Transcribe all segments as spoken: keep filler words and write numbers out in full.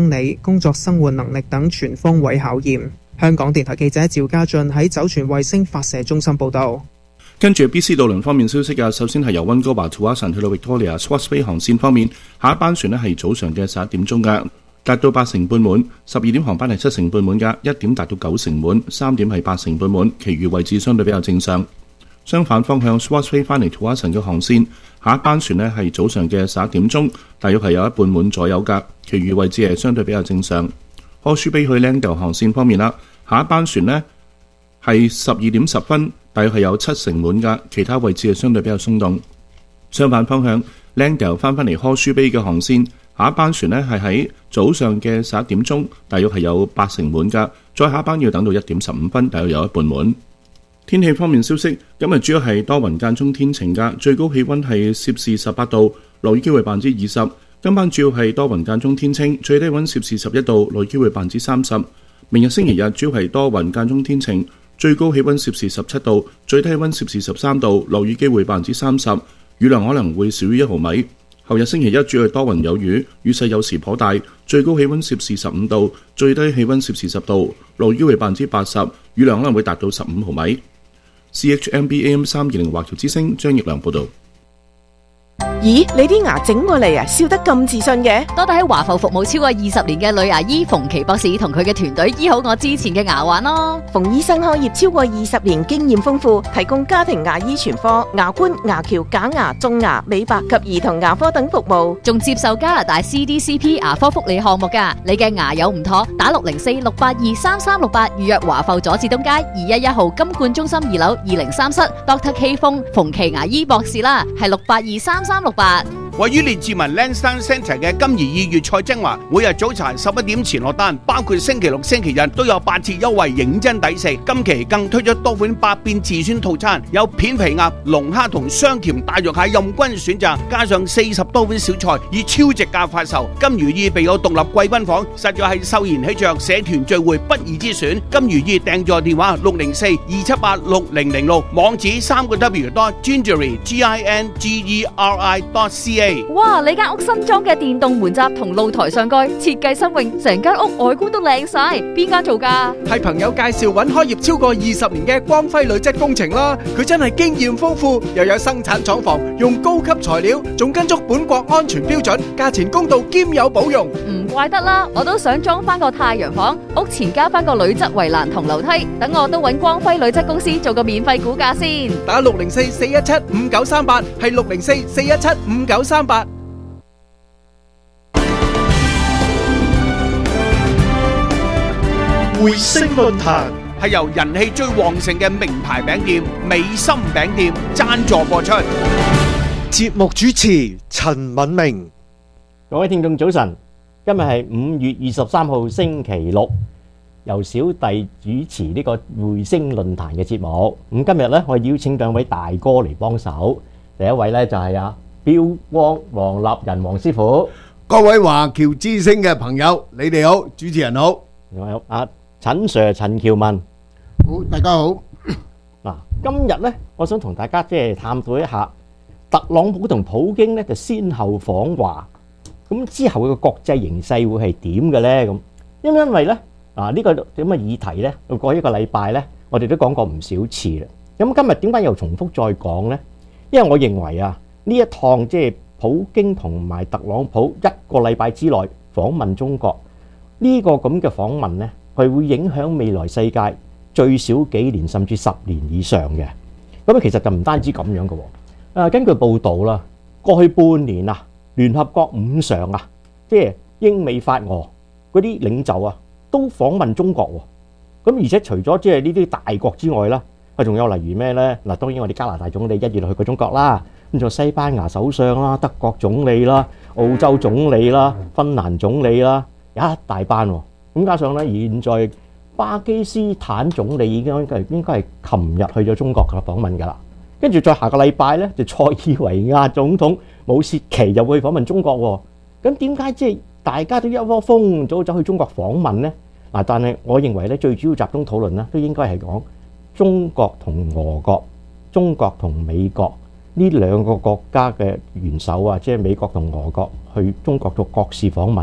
生理、工作生活能力等全方位考驗。香港電台記者趙家俊喺酒泉衛星發射中心報道。 跟住 B C 渡輪方面消息嘅，首先係由溫哥華 Tsawwassen 去到 Victoria Swartz Bay 航線方面，下一班船呢係早上嘅十一點鐘嘅，達到八成半滿；十二點航班係七成半滿嘅，一點達到九成滿，三點係八成半滿，其餘位置相對比較正常。相反方向 Swartz Bay 翻嚟 Tsawwassen 嘅航線，下一班船呢係早上嘅十一點鐘，大約係有一半滿左右嘅，其餘位置係相對比較正常。Horseshoe Bay 去 Langdale 航線方面啦，下一班船呢係十二點十分，大約係有七成滿㗎，其他位置係相對比較鬆動。相反方向 Langdale 翻返嚟 Horseshoe Bay 嘅航線，下一班船呢係喺早上嘅十一點鐘，大約係有八成滿㗎，再下一班要等到一點十五分，大約有一半滿。天氣方面消息，今日主要係多雲間中天晴㗎，最高氣温係攝氏十八度，落雨機會百分之二十。今晚主要係多雲間中天晴，最低温攝氏十一度，落雨機會百分之三十。明日星期日主要係多雲間中天晴，最高氣温攝氏十七度，最低温攝氏十三度，落雨機會百分之三十，雨量可能會少於一毫米。後日星期一主要係多雲有雨，雨勢有時頗大，最高氣温攝氏十五度，最低氣温攝氏十度，落雨機會百分之八十，雨量可能會達到十五毫米。C H M B A M 三二零華僑之聲張奕良報導。 咦，你啲牙整過嚟啊，笑得咁自信嘅？ 多得喺華埠服務超過二十年嘅女牙醫馮琪博士同佢嘅團隊醫好我之前嘅牙患咯。 馮醫生開業超過二十年，經驗豐富，提供家庭牙醫全科、牙冠、牙橋、假牙、種牙、美白及兒童牙科等服務， 仲接受加拿大 C D C P 牙科福利項目㗎。你嘅牙有唔妥，打六零四六八二三三六八預約華埠佐治東街二一一號金冠中心二樓二零三室 Doctor K 風馮琪牙醫博士啦，係六八二三三六八。 位於列治文 Lansdowne Centre 嘅金怡意粵菜精華，每日早茶十一點前落單，包括星期六、星期日都有八折優惠，認真抵食。今期更推出多款百變自選套餐，有片皮鴨、龍蝦同雙甜大肉蟹任君選擇，加上四十多款小菜，以超值價發售。金如意備有獨立貴賓房，實在係秀賢喜鵲社團聚會不二之選。金如意訂座電話六零四二七八六零零六，網址三個 W dot gingery G I N G E R I dot C A。 哇！你間屋新裝嘅電動門閘同露台上蓋設計新穎，成間屋外觀都靚晒。邊間做㗎？ 係朋友介紹揾開業超過二十年嘅光輝鋁質工程啦。佢真係經驗豐富，又有生產廠房，用高級材料，仲跟足本國安全標準，價錢公道兼有保用。 唔怪得啦，我都想裝翻個太陽房，屋前加翻個鋁質圍欄同樓梯，等我都揾光輝鋁質公司做個免費估價先。 打六零四四一七五九三八，係六零四四一七五九三八。 匯星論壇係由人氣最旺盛嘅名牌餅店美心餅店贊助播出。 節目主持陳敏明。 各位聽眾早晨，今日係五月二十三號星期六，由小弟主持呢個匯星論壇嘅節目。咁今日咧，我邀請兩位大哥嚟幫手。第一位咧就係阿標光黃立仁黃師傅。 各位華僑之聲嘅朋友，你哋好，主持人好。 仲有阿陳 Sir 陳僑文。 好，大家好。 嗱，今日咧，我想同大家即係探討一下特朗普同普京咧就先後訪華，咁之後嘅國際形勢會係點嘅咧？咁因因為咧啊呢個咁嘅議題咧，過一個禮拜咧，我哋都講過唔少次啦。咁今日點解又重複再講咧？因為我認為啊，呢一趟即係普京同埋特朗普一個禮拜之內訪問中國呢個咁嘅訪問咧，係會影響未來世界最少幾年甚至十年以上嘅。咁其實就唔單止咁樣嘅喎。誒，根據報道啦，過去半年啊，聯合國五常啊，即係英美法俄嗰啲領袖啊，都訪問中國喎。咁而且除咗即係呢啲大國之外啦，啊仲有例如咩咧？嗱，當然我哋加拿大總理一月去過中國啦，咁仲有西班牙首相啦、德國總理啦、澳洲總理啦、芬蘭總理啦，有一大班喎。咁加上咧，現在巴基斯坦總理已經應該係應該係琴日去咗中國嘅訪問㗎啦。跟住再下個禮拜咧，就塞爾維亞總統武契奇又會訪問中國喎。咁點解即係大家都一窩蜂早走去中國訪問咧？嗱，但係我認為咧，最主要集中討論咧，都應該係講中國同俄國、中國同美國呢兩個國家嘅元首啊，即係美國同俄國去中國做國事訪問，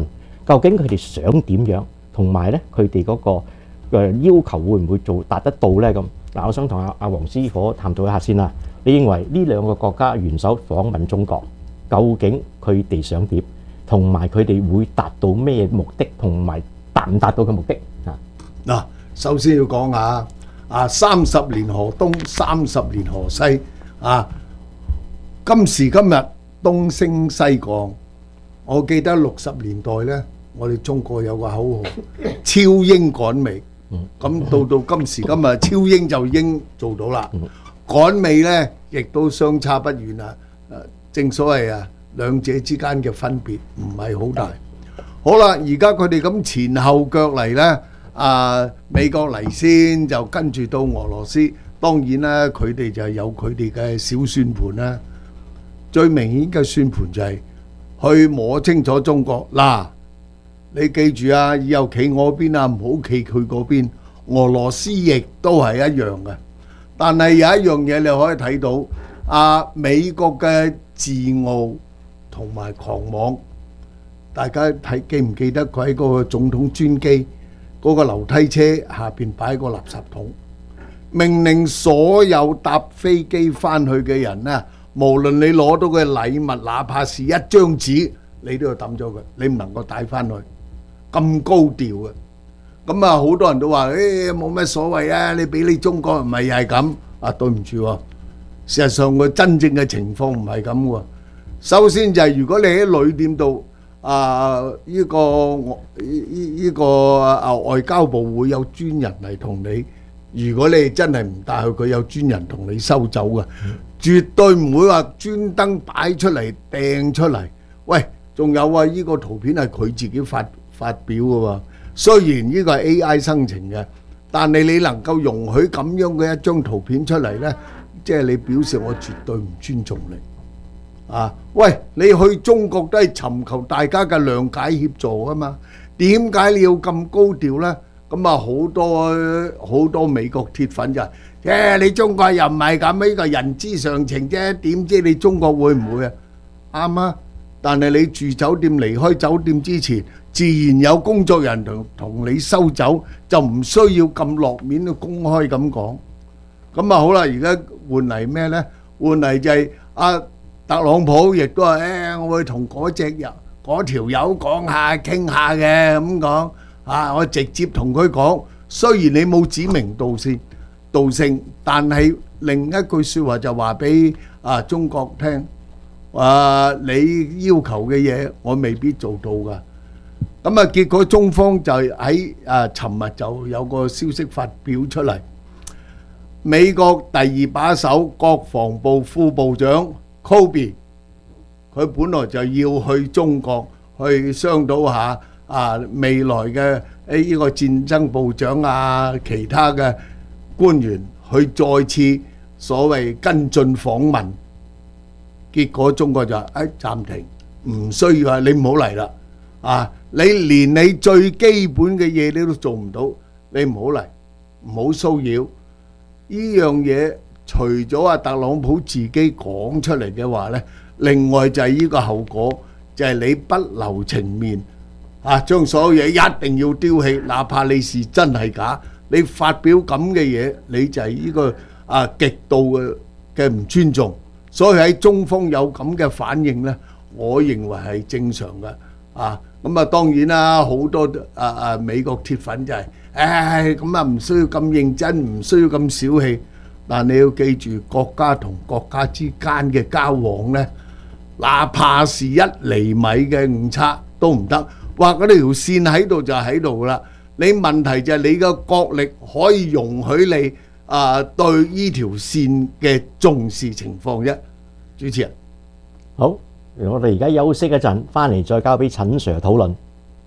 究竟佢哋想點樣，同埋咧佢哋嗰個嘅要求會唔會做達得到咧？咁嗱，我想同阿阿黃師傅探討一下先啦。你認為呢兩個國家元首訪問中國，究竟佢哋想點，同埋佢哋會達到咩目的，同埋達唔達到嘅目的啊？ 嗱，首先要講下啊，三十年河東，三十年河西啊。今時今日東升西降，我記得六十年代呢，我哋中國有個口號超英趕美，咁到到今時今日超英就已經做到啦，趕美呢亦都相差不遠啦。正所謂啊，兩者之間嘅分別唔係好大。好啦，而家佢哋咁前後腳嚟呢，啊美國嚟先，就跟住到俄羅斯，當然啦，佢哋就有佢哋嘅小算盤啦。最明顯嘅算盤就係去摸清楚中國嗱，你記住啊，以後企我邊啊，唔好企佢嗰邊。俄羅斯亦都係一樣嘅，但係有一樣嘢你可以睇到，啊美國嘅自傲同埋狂妄，大家睇記唔記得佢喺嗰個總統專機嗰個樓梯車下邊擺個垃圾桶，命令所有搭飛機翻去嘅人呢，無論你攞到嘅禮物，哪怕是一張紙，你都要抌咗佢，你唔能夠帶翻去。咁高調嘅，咁啊好多人都話誒冇乜所謂啊，你俾你中國唔係又係咁啊？對唔住喎，事實上個真正嘅情況唔係咁喎。首先就係如果你喺旅店度啊，呢個呢呢個啊外交部會有專人嚟同你，如果你真係唔帶去，佢有專人同你收走嘅。絕對唔會話專登擺出嚟掟出嚟。喂，仲有啊！呢個圖片係佢自己發發表嘅喎。雖然呢個係 A I 生成嘅，但係你能夠容許咁樣嘅一張圖片出嚟呢，即係你表示我絕對唔尊重你啊！喂，你去中國都係尋求大家嘅諒解協助啊嘛，點解你要咁高調呢？咁啊好多好多美國鐵粉就係。誒，你中國又唔係咁，呢個人之常情啫，點知你中國會唔會啊？啱啊！但係你住酒店離開酒店之前，自然有工作人員同同你收走，就唔需要咁落面去公開咁講。咁啊好啦，而家換嚟咩呢？換嚟就係阿特朗普亦都係誒，我會同嗰隻人嗰條友講下傾下嘅咁講啊，我直接同佢講，雖然你冇指名道姓。道姓，但係另一句説話就話俾啊中國聽，啊你要求嘅嘢我未必做到㗎。咁啊結果中方就喺啊尋日就有個消息發表出嚟，美國第二把手國防部副部長 Kobe， 佢本來就要去中國去商討下啊未來嘅誒呢個戰爭部長啊其他嘅。官員去再次所謂跟進訪問，結果中國就話誒暫停，唔需要啊，你唔好嚟啦啊！你連你最基本嘅嘢你都做唔到，你唔好嚟，唔好騷擾。呢樣嘢除咗阿特朗普自己講出嚟嘅話呢，另外就係呢個後果，就係你不留情面啊，將所有嘢一定要丟棄，哪怕你是真係假。你發表咁嘅嘢，你就係呢個啊極度嘅嘅唔尊重，所以喺中方有咁嘅反應呢，我認為係正常嘅啊。咁啊當然啦，好多啊啊美國鐵粉就係，唉咁啊唔需要咁認真，唔需要咁小氣。但你要記住，國家同國家之間嘅交往呢，哪怕是一厘米嘅誤差都唔得，畫嗰條線喺度就喺度啦。你問題就係你嘅國力可以容許你啊對呢條線嘅重視情況啫。主持人， 好，我哋而家休息一陣，翻嚟再交俾陳 Sir 討論。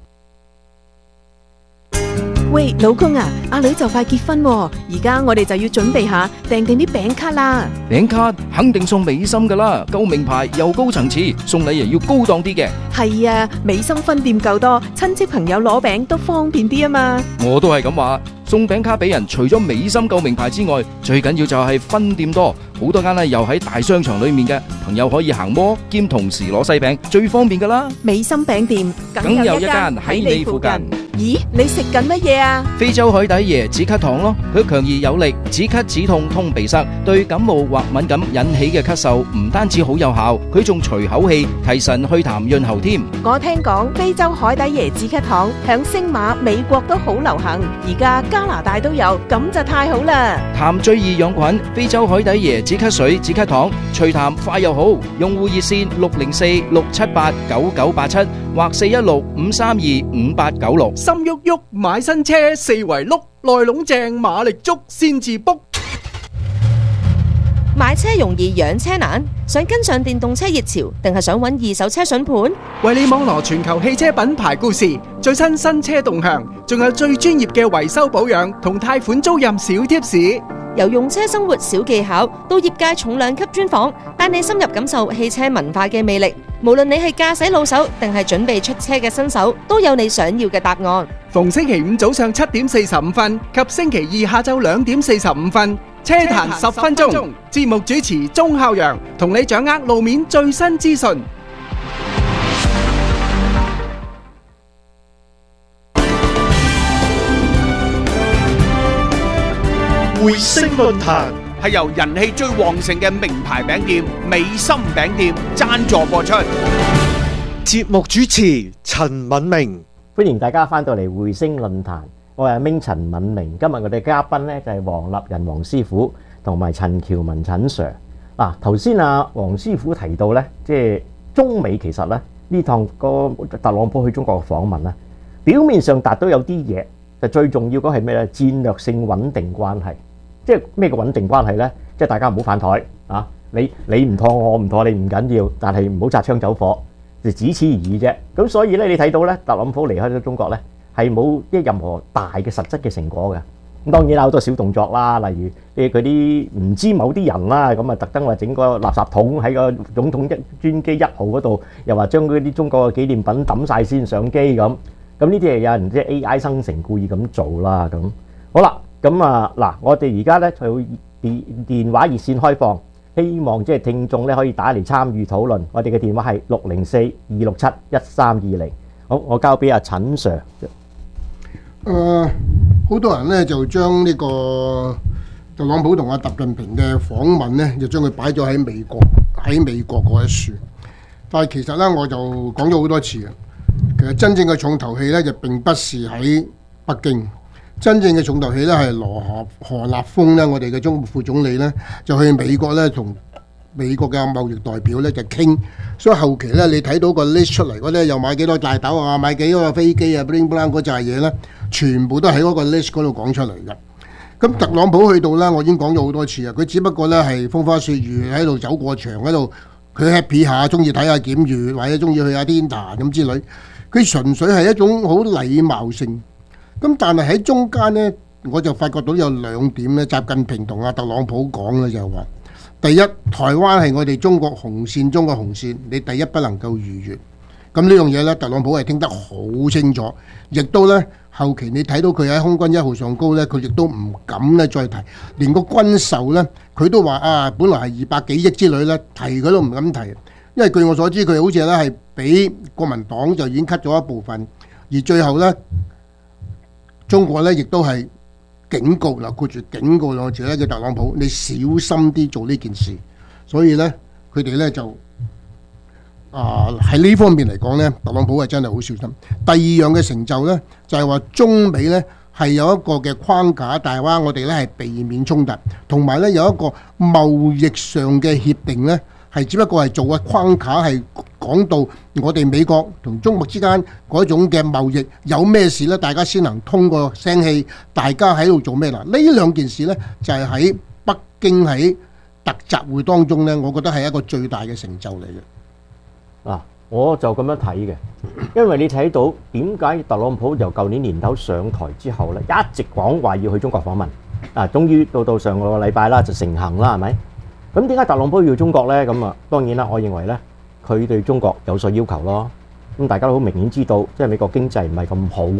喂，老公啊，阿女就快結婚喎，而家我哋就要準備下訂定啲餅卡啦。 餅卡肯定送美心噶啦，夠名牌又高層次，送禮又要高檔啲嘅。 係啊，美心分店夠多，親戚朋友攞餅都方便啲啊嘛。 我都係咁話， 送餅卡俾人，除咗美心夠名牌之外，最緊要就係分店多，好多間呢又喺大商場裏面嘅朋友可以行摩兼同時攞西餅，最方便噶啦。 美心餅店梗有一間喺你附近。 咦，你食緊乜嘢啊？ 非洲海底椰止咳糖咯，佢強而有力，止咳止痛通鼻塞，對感冒或敏感引起嘅咳嗽唔單止好有效，佢仲除口氣、提神祛痰潤喉添。 我聽講非洲海底椰止咳糖響星馬、美國都好流行，而家加拿大都有，咁就太好啦！ 痰最易養菌，非洲海底椰止咳水、止咳糖，除痰快又好。用戶熱線六零四六七八九九八七或四一六五三二五八九六。 心喐喐買新車，四圍碌，內籠正馬力足先至卜。 買車容易養車難，想跟上電動車熱潮，定係想揾二手車筍盤？ 為你網羅全球汽車品牌故事、最新新車動向，仲有最專業嘅維修保養同貸款租賃小貼士。 由用車生活小技巧到業界重量級專訪，帶你深入感受汽車文化嘅魅力。無論你係駕駛老手定係準備出車嘅新手，都有你想要嘅答案。 逢星期五早上七點四十五分及星期二下晝兩點四十五分，車壇十分鐘，節目主持鐘孝陽同你掌握路面最新資訊。 匯星論壇係由人氣最旺盛嘅名牌餅店美心餅店贊助播出。 節目主持陳敏明， 歡迎大家翻到嚟匯星論壇，我係阿明陳敏明。今日我哋嘉賓呢就係黃立仁黃師傅同埋陳喬文陳 Sir。嗱，頭先阿黃師傅提到呢，即係中美其實呢呢趟個特朗普去中國嘅訪問呢，表面上達到有啲嘢，就最重要嗰係咩呢？戰略性穩定關係。即係咩嘅穩定關係呢？即係大家唔好反台啊！你你唔妥我唔妥你唔緊要，但係唔好擦槍走火，就只此而已啫。咁所以咧，你睇到咧，特朗普離開咗中國咧，係冇啲任何大嘅實質嘅成果嘅。咁當然有好多小動作啦，例如誒嗰啲唔知某啲人啦，咁啊特登話整個垃圾桶喺個總統一專機一號嗰度，又話將嗰啲中國嘅紀念品抌晒先上機咁。咁呢啲係有人即係 A I 生成故意咁做啦。咁好啦。咁啊嗱，我哋而家咧就電電話熱線開放，希望即係聽眾咧可以打嚟參與討論。我哋嘅電話係六零四二六七一三二零。好，我交俾阿陳 Sir。 誒，好多人咧就將呢個特朗普同阿習近平嘅訪問咧，就將佢擺咗喺美國喺美國嗰一樹。但係其實咧，我就講咗好多次啊，其實真正嘅重頭戲咧就並不是喺北京。真正嘅重頭戲咧係羅何何立峰咧，我哋嘅中國副總理咧就去美國咧同美國嘅貿易代表咧就傾，所以後期咧你睇到個 list 出嚟嗰啲又買幾多大豆啊，買幾多個飛機啊 bling bling 嗰扎嘢咧，全部都喺嗰個 list 嗰度講出嚟嘅。咁特朗普去到咧，我已經講咗好多次啊，佢只不過咧係風花雪月喺度走過場喺度，佢 happy 下，中意睇下檢閱或者中意去下 dinner 咁之類，佢純粹係一種好禮貌性。咁但係喺中間呢，我就發覺到有兩點呢，習近平同阿特朗普講呢就係話：第一，台灣係我哋中國紅線中嘅紅線，你第一不能夠逾越。咁呢樣嘢呢，特朗普係聽得好清楚，亦都呢後期你睇到佢喺空軍一號上高呢，佢亦都唔敢呢再提，連個軍售呢，佢都話啊，本來係二百幾億之類呢，提佢都唔敢提，因為據我所知，佢好似呢係俾國民黨就已經 cut 咗一部分，而最後呢。中國咧亦都係警告啦，括住警告兩個字咧，叫特朗普你小心啲做呢件事。所以咧，佢哋咧就啊喺呢方面嚟講咧，特朗普係真係好小心。第二樣嘅成就咧，就係話中美咧係有一個嘅框架，大灣我哋咧係避免衝突，同埋咧有一個貿易上嘅協定咧。係只不過係做個框架，係講到我哋美國同中國之間嗰種嘅貿易有咩事呢？大家先能通過聲氣，大家喺度做咩啦？呢兩件事呢，就係喺北京喺特集會當中呢，我覺得係一個最大嘅成就嚟嘅。 嗱，我就咁樣睇嘅，因為你睇到點解特朗普由舊年年頭上台之後呢，一直講話要去中國訪問，啊，終於到到上個禮拜啦就成行啦，係咪？咁點解特朗普要中國呢？咁啊，當然啦，我認為呢，佢對中國有所要求咯。咁大家都好明顯知道，即係美國經濟唔係咁好喎。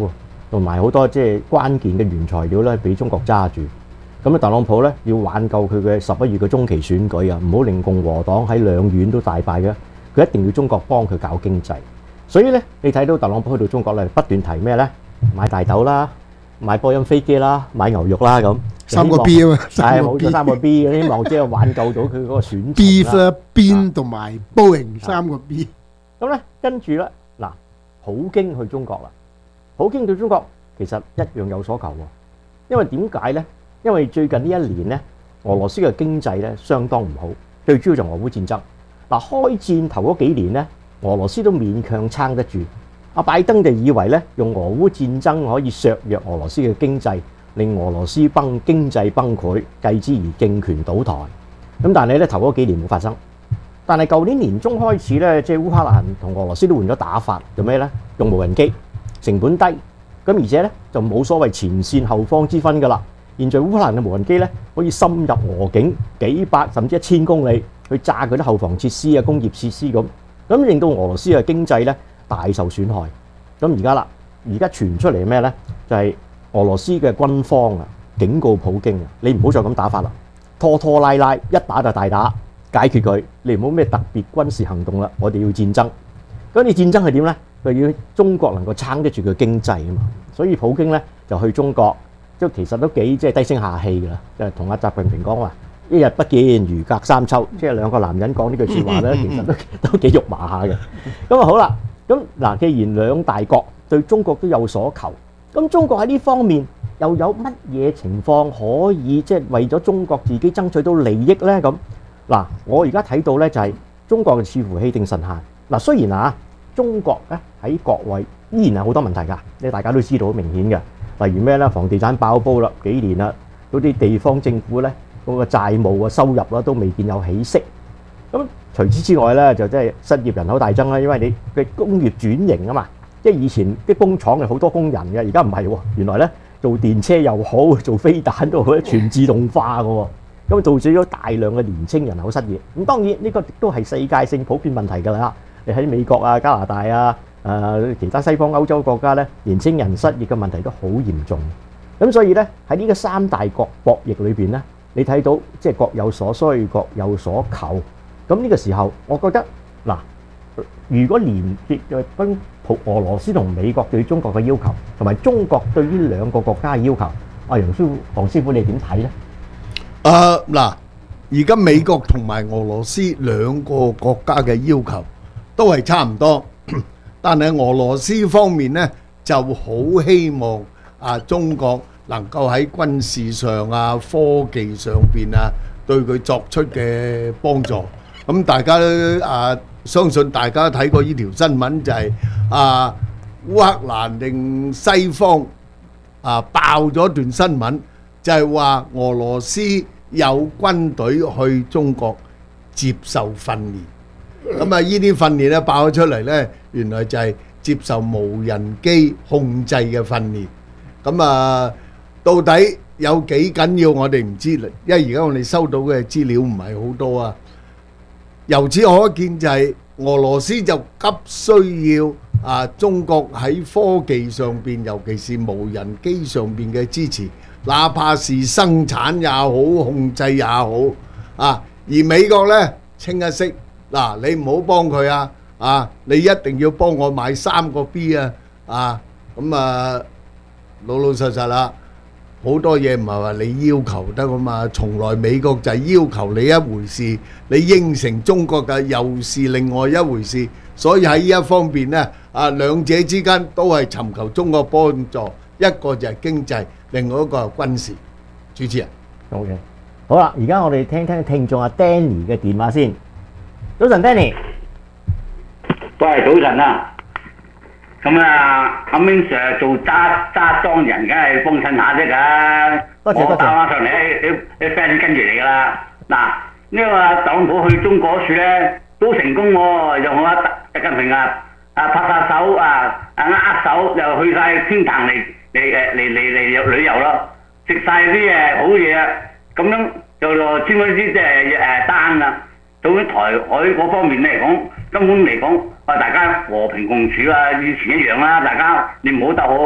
同埋好多即係關鍵嘅原材料咧，俾中國揸住。咁啊，特朗普咧要挽救佢嘅十一月嘅中期選舉啊，唔好令共和黨喺兩院都大敗嘅。佢一定要中國幫佢搞經濟。所以咧，你睇到特朗普去到中國咧，不斷提咩咧？買大豆啦，買波音飛機啦，買牛肉啦咁。 三個 B 啊嘛， 係冇錯，三個 B， 希望即係挽救到佢嗰個選情啦。 Beef 啦、邊同埋 Boeing 三個 B。 咁咧，跟住咧，嗱，普京去中國啦。普京對中國其實一樣有所求喎。因為點解咧？因為最近呢一年咧，俄羅斯嘅經濟咧相當唔好，最主要就俄烏戰爭。嗱，開戰頭嗰幾年咧，俄羅斯都勉強撐得住。阿拜登就以為咧，用俄烏戰爭可以削弱俄羅斯嘅經濟，令俄羅斯崩經濟崩潰，繼之而政權倒台。咁但係咧，頭嗰幾年冇發生。但係舊年年中開始咧，即係烏克蘭同俄羅斯都換咗打法，做咩咧？用無人機，成本低，咁而且咧就冇所謂前線後方之分㗎啦。現在烏克蘭嘅無人機咧可以深入俄境幾百甚至一千公里，去炸佢啲後防設施啊、工業設施咁，咁令到俄羅斯嘅經濟咧大受損害。咁而家啦，而家傳出嚟咩咧？就係、是、俄羅斯嘅軍方啊，警告普京啊，你唔好再咁打法啦，拖拖拉拉，一打就大打，解決佢，你唔好咩特別軍事行動啦，我哋要戰爭。咁你戰爭係點咧？佢要中國能夠撐得住佢經濟啊嘛，所以普京咧就去中國。即其實都幾即係低聲下氣㗎啦，就係同阿習近平講話，一日不見如隔三秋，即係兩個男人講呢句説話咧，其實都都幾肉麻下嘅。咁啊好啦，咁嗱，既然兩大國對中國都有所求，咁中國喺呢方面又有乜嘢情況可以即係為咗中國自己爭取到利益咧？咁嗱，我而家睇到咧就係中國似乎氣定神閒。嗱，雖然啊，中國咧喺國內依然係好多問題㗎，你大家都知道好明顯嘅。例如咩咧？房地產爆煲啦，幾年啦，嗰啲地方政府咧嗰個債務啊、收入啦都未見有起色。咁除此之外咧，就即係失業人口大增啦，因為你嘅工業轉型啊嘛，即係以前啲工廠係好多工人嘅，而家唔係喎。原來咧做電車又好，做飛彈都好，全自動化嘅喎，咁導致咗大量嘅年青人口失業。咁當然呢個都係世界性普遍問題㗎啦。你喺美國啊、加拿大啊。誒、呃、其他西方歐洲國家咧，年青人失業嘅問題都好嚴重。咁所以咧喺呢個三大國博弈裏邊咧，你睇到即係各有所需、各有所求。咁呢個時候，我覺得嗱，如果連結嘅跟俄羅斯同美國對中國嘅要求，同埋中國對呢兩個國家嘅要求，阿楊師傅、黃師傅你點睇咧？ 誒嗱，而家美國同埋俄羅斯兩個國家嘅要求都係差唔多。但係俄羅斯方面咧就好希望啊中國能夠喺軍事上啊、科技上邊啊對佢作出嘅幫助。咁大家都啊相信大家睇過呢條新聞就係啊烏克蘭定西方啊爆咗段新聞，就係話俄羅斯有軍隊去中國接受訓練。咁啊！呢啲訓練咧爆咗出嚟咧，原來就係接受無人機控制嘅訓練。咁啊，到底有幾緊要？我哋唔知啦，因為而家我哋收到嘅資料唔係好多啊。由此可見，就係俄羅斯就急需要啊中國喺科技上邊，尤其是無人機上邊嘅支持，哪怕是生產也好、控制也好啊。而美國咧清一色。嗱，你唔好幫佢啊！啊，你一定要幫我買三個 B 啊！啊，咁啊，老老實實啦，好多嘢唔係話你要求得㗎嘛，從來美國就係要求你一回事，你應承中國嘅又是另外一回事，所以喺呢一方面呢，啊兩者之間都係尋求中國幫助，一個就係經濟，另外一個係軍事。主持人 ，OK，好啦，而家我哋聽聽聽眾阿 Danny 嘅電話先。早晨 ，Danny。 喂，早晨啊！咁啊，阿 Min Sir 做揸揸莊人，梗係幫襯下啫㗎。 多謝多謝。 我打翻上嚟，啲啲 friend 跟住嚟㗎啦。嗱，呢個特朗普去中國處咧都成功喎，又同阿習近平啊啊拍下手啊啊握手，又去晒天壇嚟嚟誒嚟嚟嚟旅遊咯，食晒啲誒好嘢啊！咁樣就簽嗰啲即係誒單啊。到咗台海嗰方面嚟講，根本嚟講，啊大家和平共處啊，以前一樣啦，大家你唔好鬥好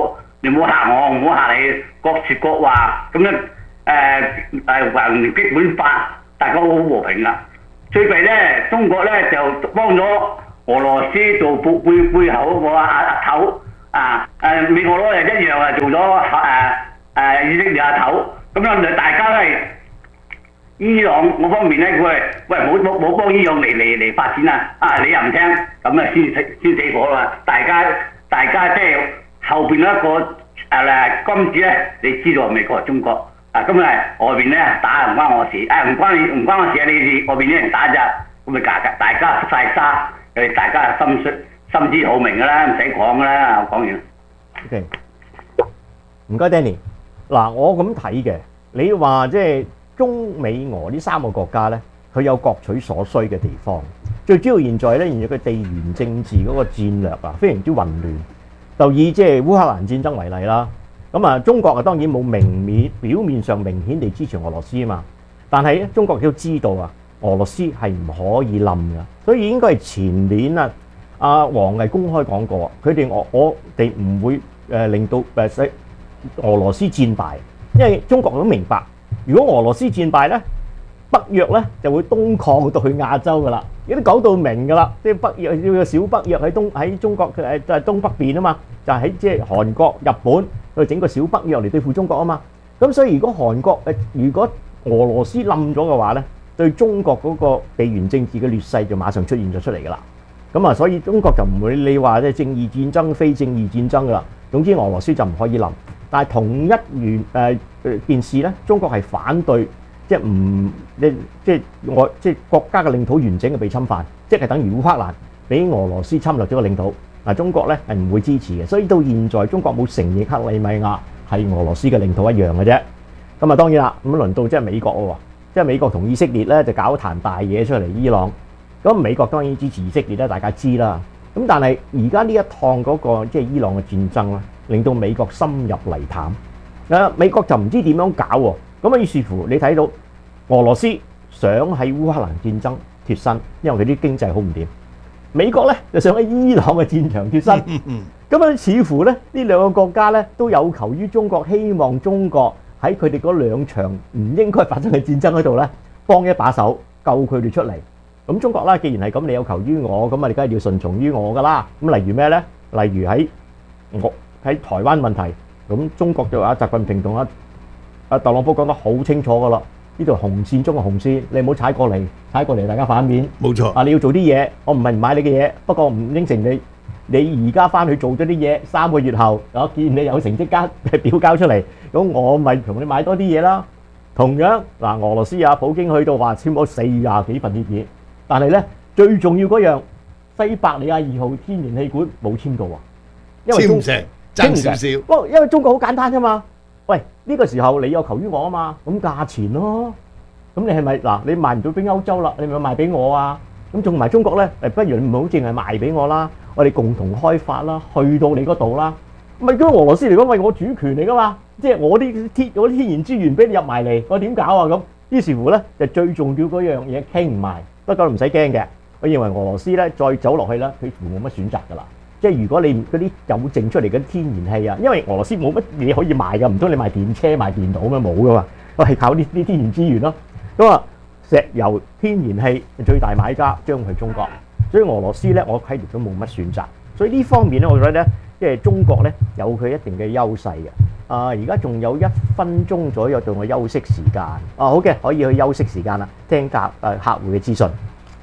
你唔好嚇我，唔好嚇你，各説各話，咁樣誒誒還基本法，大家好和平啦。最弊咧，中國咧就幫咗俄羅斯做背背背後嗰個阿阿頭啊，誒美國佬又一樣啊，做咗誒誒以色列阿頭，咁樣就大家都係伊朗嗰方面咧，佢係喂冇冇冇幫伊朗嚟嚟嚟發展啊！啊你又唔聽，咁啊先死先死火啦！大家大家即係後邊一個誒誒金子咧，你知道美國係中國。啊，咁啊外邊咧打唔關我事，誒唔關你唔關我事啊！你哋外邊啲人打咋，咁咪大家大家出晒沙，誒大家心知心知肚明噶啦，唔使講噶啦，我講完。 OK， 唔該 Danny。嗱，我咁睇嘅，你話即係中美俄呢三個國家咧，佢有各取所需嘅地方。最主要現在咧，現在佢地緣政治嗰個戰略啊，非常之混亂。就以即係烏克蘭戰爭為例啦。咁啊，中國啊當然冇明面表面上明顯地支持俄羅斯啊嘛，但係咧中國亦都知道啊，俄羅斯係唔可以冧㗎，所以應該係前年啊，阿王毅公開講過，佢哋我我哋唔會誒令到誒俄羅斯戰敗，因為中國都明白，如果俄羅斯戰敗咧，北約咧就會東擴到去亞洲㗎啦，已經講到明㗎啦，即係北約要有小北約喺東喺中國嘅誒就係東北邊啊嘛，就喺即係韓國、日本。去整個小北約嚟對付中國啊嘛，咁所以如果韓國誒，如果俄羅斯冧咗嘅話咧，對中國嗰個地緣政治嘅劣勢就馬上出現咗出嚟噶啦。咁啊，所以中國就唔會你話即係正義戰爭、非正義戰爭噶啦。總之俄羅斯就唔可以冧，但係同一原誒誒件事咧，中國係反對即係唔即即係我即係國家嘅領土完整嘅被侵犯，即係等於烏克蘭俾俄羅斯侵略咗個領土。嗱，中國咧係唔會支持嘅，所以到現在中國冇承認克里米亞係俄羅斯嘅領土一樣嘅啫。咁啊，當然啦，咁輪到即係美國喎，即係美國同以色列咧就搞壇大嘢出嚟，伊朗。咁美國當然支持以色列咧，大家知啦。咁但係而家呢一趟嗰個即係伊朗嘅戰爭咧，令到美國深入泥潭。啊，美國就唔知點樣搞喎。咁啊，於是乎你睇到俄羅斯想喺烏克蘭戰爭脫身，因為佢啲經濟好唔掂。美國咧就想喺伊朗嘅戰場脫身，咁樣似乎咧呢兩個國家咧都有求於中國，希望中國喺佢哋嗰兩場唔應該發生嘅戰爭嗰度咧幫一把手，救佢哋出嚟。咁中國啦，既然係咁，你有求於我，咁啊你梗係要順從於我噶啦。咁例如咩咧？例如喺我喺台灣問題，咁中國就話習近平同阿阿特朗普講得好清楚噶啦。呢條紅線中嘅紅線，你唔好踩過嚟，踩過嚟大家反面。 冇錯。 啊，你要做啲嘢，我唔係唔買你嘅嘢，不過唔應承你。你而家翻去做咗啲嘢，三個月後，我見你有成績交表交出嚟，咁我咪同你買多啲嘢啦。同樣嗱，俄羅斯啊，普京去到話簽咗四廿幾份協議，但係咧最重要嗰樣，西伯利亞二號天然氣管冇簽到啊，因為簽唔成，爭少少。 不過因為中國好簡單啫嘛。喂，呢個時候你有求於我啊嘛，咁價錢咯，咁你係咪嗱？你賣唔到俾歐洲啦，你咪賣俾我啊？咁仲埋中國咧，誒，不如你唔好淨係賣俾我啦，我哋共同開發啦，去到你嗰度啦。咪對俄羅斯嚟講，喂，我主權嚟噶嘛，即係我啲天我啲天然資源俾你入埋嚟，我點搞啊？咁於是乎咧，就最重要嗰樣嘢傾唔埋，不過唔使驚嘅。我認為俄羅斯咧再走落去咧，佢冇乜選擇噶啦。即係如果你嗰啲有剩出嚟嘅天然氣啊，因為俄羅斯冇乜嘢可以賣㗎，唔通你賣電車賣電腦咩？冇㗎嘛，我係靠呢啲天然資源咯。咁啊，石油、天然氣最大買家將係中國，所以俄羅斯咧，我睇嚟都冇乜選擇。所以呢方面咧，我覺得咧，即係中國咧有佢一定嘅優勢嘅。啊，而家仲有一分鐘左右到我休息時間。啊，好嘅，可以去休息時間啦，聽客誒客戶嘅資訊。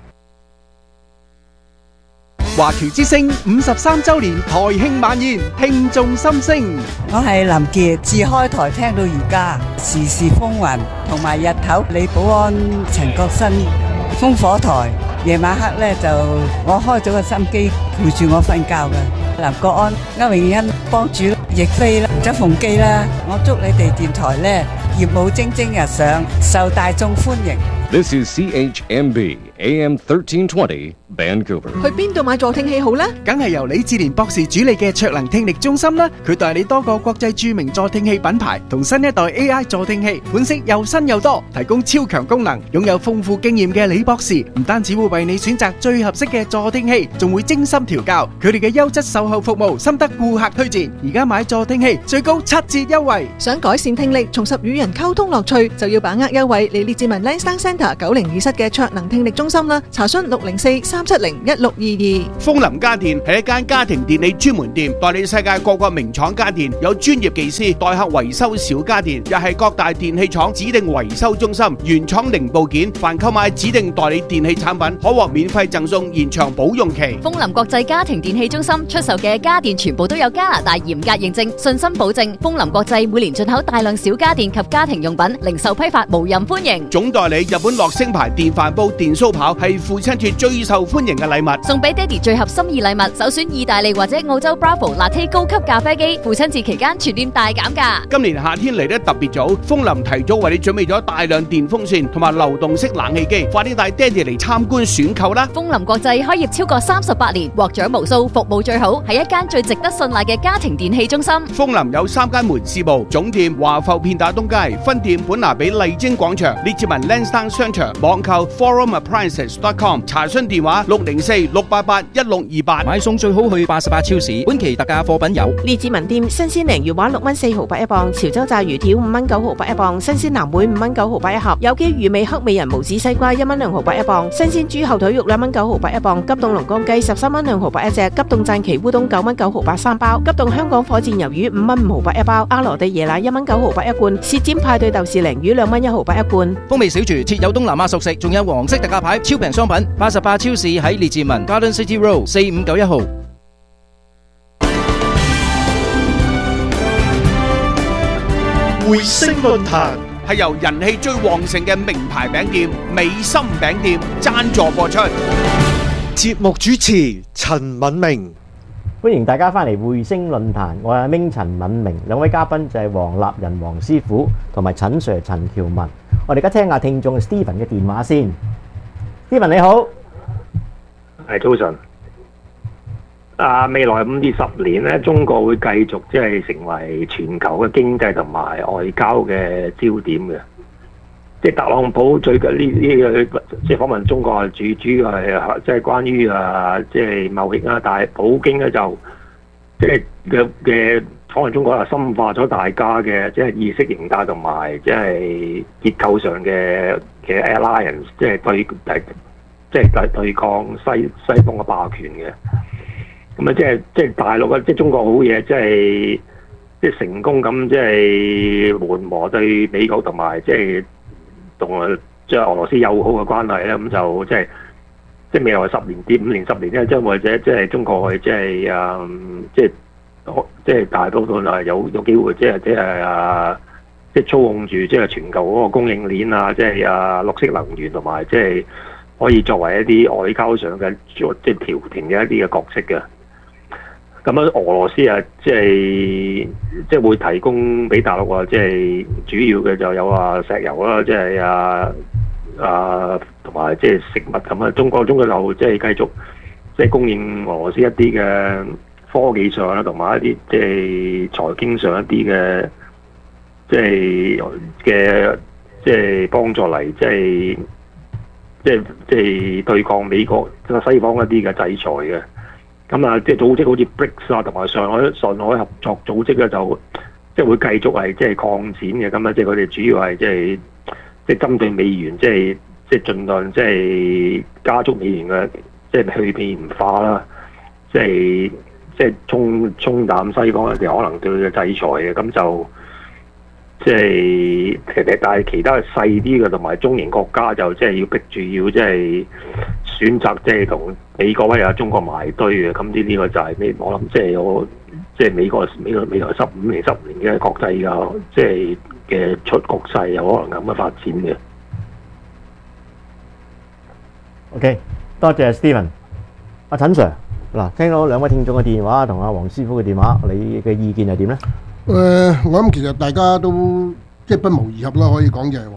華僑之聲五十三週年台慶晚宴，聽眾心聲。 我係林傑，自開台聽到而家，時時風雲同埋日頭李寶安、陳國新、烽火台，夜晚黑咧就我開咗個心機陪住我瞓覺嘅。林國安、歐永欣、幫主、亦菲啦、周鳳基啦，我祝你哋電台咧業務蒸蒸日上，受大眾歡迎。 This is C H M B A M thirteen twenty Vancouver。 去邊度買助聽器好呢？梗係由李志廉博士主理嘅卓能聽力中心啦。佢代理多個國際著名助聽器品牌同新一代 A I 助聽器，款式又新又多，提供超強功能。擁有豐富經驗嘅李博士唔單止會為你選擇最合適嘅助聽器，仲會精心調教。佢哋嘅優質售後服務深得顧客推薦。而家買助聽器最高七折優惠。 想改善聽力，重拾與人溝通樂趣，就要把握優惠嚟列治文 Lansdowne Centre 九零二室嘅卓能聽力中心啦。查詢六零四三七零一六二二。 豐林家電係一間家庭電器專門店，代理世界各個名廠家電，有專業技師代客維修小家電，又係各大電器廠指定維修中心，原廠零部件，凡購買指定代理電器產品，可獲免費贈送延長保用期。 豐林國際家庭電器中心出售嘅家電全部都有加拿大嚴格認證，信心保證。豐林國際每年進口大量小家電及家庭用品，零售批發無任歡迎。 總代理日本樂聲牌電飯煲、電酥刨係父親節最受歡迎嘅禮物， 送俾爹哋最合心意禮物，首選意大利或者澳洲 Bravo Latte 高級咖啡機，父親節期間全店大減價。 今年夏天嚟得特別早，豐林提早為你準備咗大量電風扇同埋流動式冷氣機，快啲帶爹哋嚟參觀選購啦！ 豐林國際開業超過三十八年，獲獎無數，服務最好，係一間最值得信賴嘅家庭電器中心。 豐林有三間門市部，總店華埠片打東街，分店本拿比麗晶廣場，列治文 Lansdowne 商場，網購 forum appliances dot com， 查詢電話六零四六八八一六二八。 買餸最好去八十八超市，本期特價貨品有列治文店新鮮鯪魚丸六蚊四毫八一磅，潮州炸魚條五蚊九毫八一磅，新鮮南梅五蚊九毫八一盒，有機魚味黑美人無籽西瓜一蚊兩毫八一磅，新鮮豬後腿肉兩蚊九毫八一磅，急凍龍江雞十三蚊兩毫八一隻，急凍讚岐烏冬九蚊九毫八三包，急凍香港火箭魷魚五蚊五毫八一包，阿羅地椰奶一蚊九毫八一罐，舌尖派對豆豉鯪魚兩蚊一毫八一罐。 風味小廚設有東南亞熟食，仲有黃色特價牌超平商品。八十八超市喺列治文 Garden City Road 四五九一號。 匯星論壇係由人氣最旺盛嘅名牌餅店美心餅店贊助播出。 節目主持陳敏明， 歡迎大家翻嚟匯星論壇，我係阿明陳敏明，兩位嘉賓就係黃立仁黃師傅同埋陳 Sir 陳喬文。我哋而家聽下聽眾 Steven 嘅電話先。Steven 你好， 係早晨。啊，未來五至十年咧，中國會繼續即係成為全球嘅經濟同埋外交嘅焦點嘅。即係特朗普最近呢呢個即係訪問中國，主主要係即係關於啊即係貿易啦。但係普京咧就即係嘅嘅訪問中國係深化咗大家嘅即係意識形態同埋即係結構上嘅嘅 alliance， 即係對對即係對對抗西西方嘅霸權嘅。咁啊，即係即係大陸啊，即係中國好嘢，即係即係成功咁，即係緩和對美國同埋即係同即係俄羅斯友好嘅關係咧。咁就即係即係未來十年至五年十年咧，將或者即係中國即係啊，即係即係大多數係有有機會，即係即係啊，即係操控住即係全球嗰個供應鏈啊，即係啊綠色能源同埋即係可以作為一啲外交上嘅即係調停嘅一啲嘅角色嘅。咁樣俄羅斯啊，即係即係會提供俾大陸啊，即係主要嘅就有啊石油啦，即係啊啊同埋即係食物咁啊。中國中國就即係繼續即係供應俄羅斯一啲嘅科技上啦，同埋一啲即係財經上一啲嘅即係嘅即係幫助嚟，即係即係即係對抗美國西方一啲嘅制裁嘅。咁啊，即係組織好似 B R I C S 啊，同埋上海上海合作組織咧，就即係會繼續係即係擴展嘅。咁啊，即係佢哋主要係即係即係針對美元，即係即係盡量即係加速美元嘅即係去美元化啦。即係即係沖沖淡西方一啲可能對佢嘅制裁嘅。咁就即係其實但係其他細啲嘅同埋中型國家就即係要逼住要即係選擇即係同美國或者中國埋堆嘅。咁呢呢個就係咩？我諗即係我即係美國美國未來十五年十年嘅國際嘅即係嘅出局勢有可能咁嘅發展嘅。 OK，多謝 Steven。阿陳 Sir，嗱，聽到兩位聽眾嘅電話同阿黃師傅嘅電話，你嘅意見係點咧？ 誒、呃，我諗其實大家都即係不謀而合啦，可以講就係話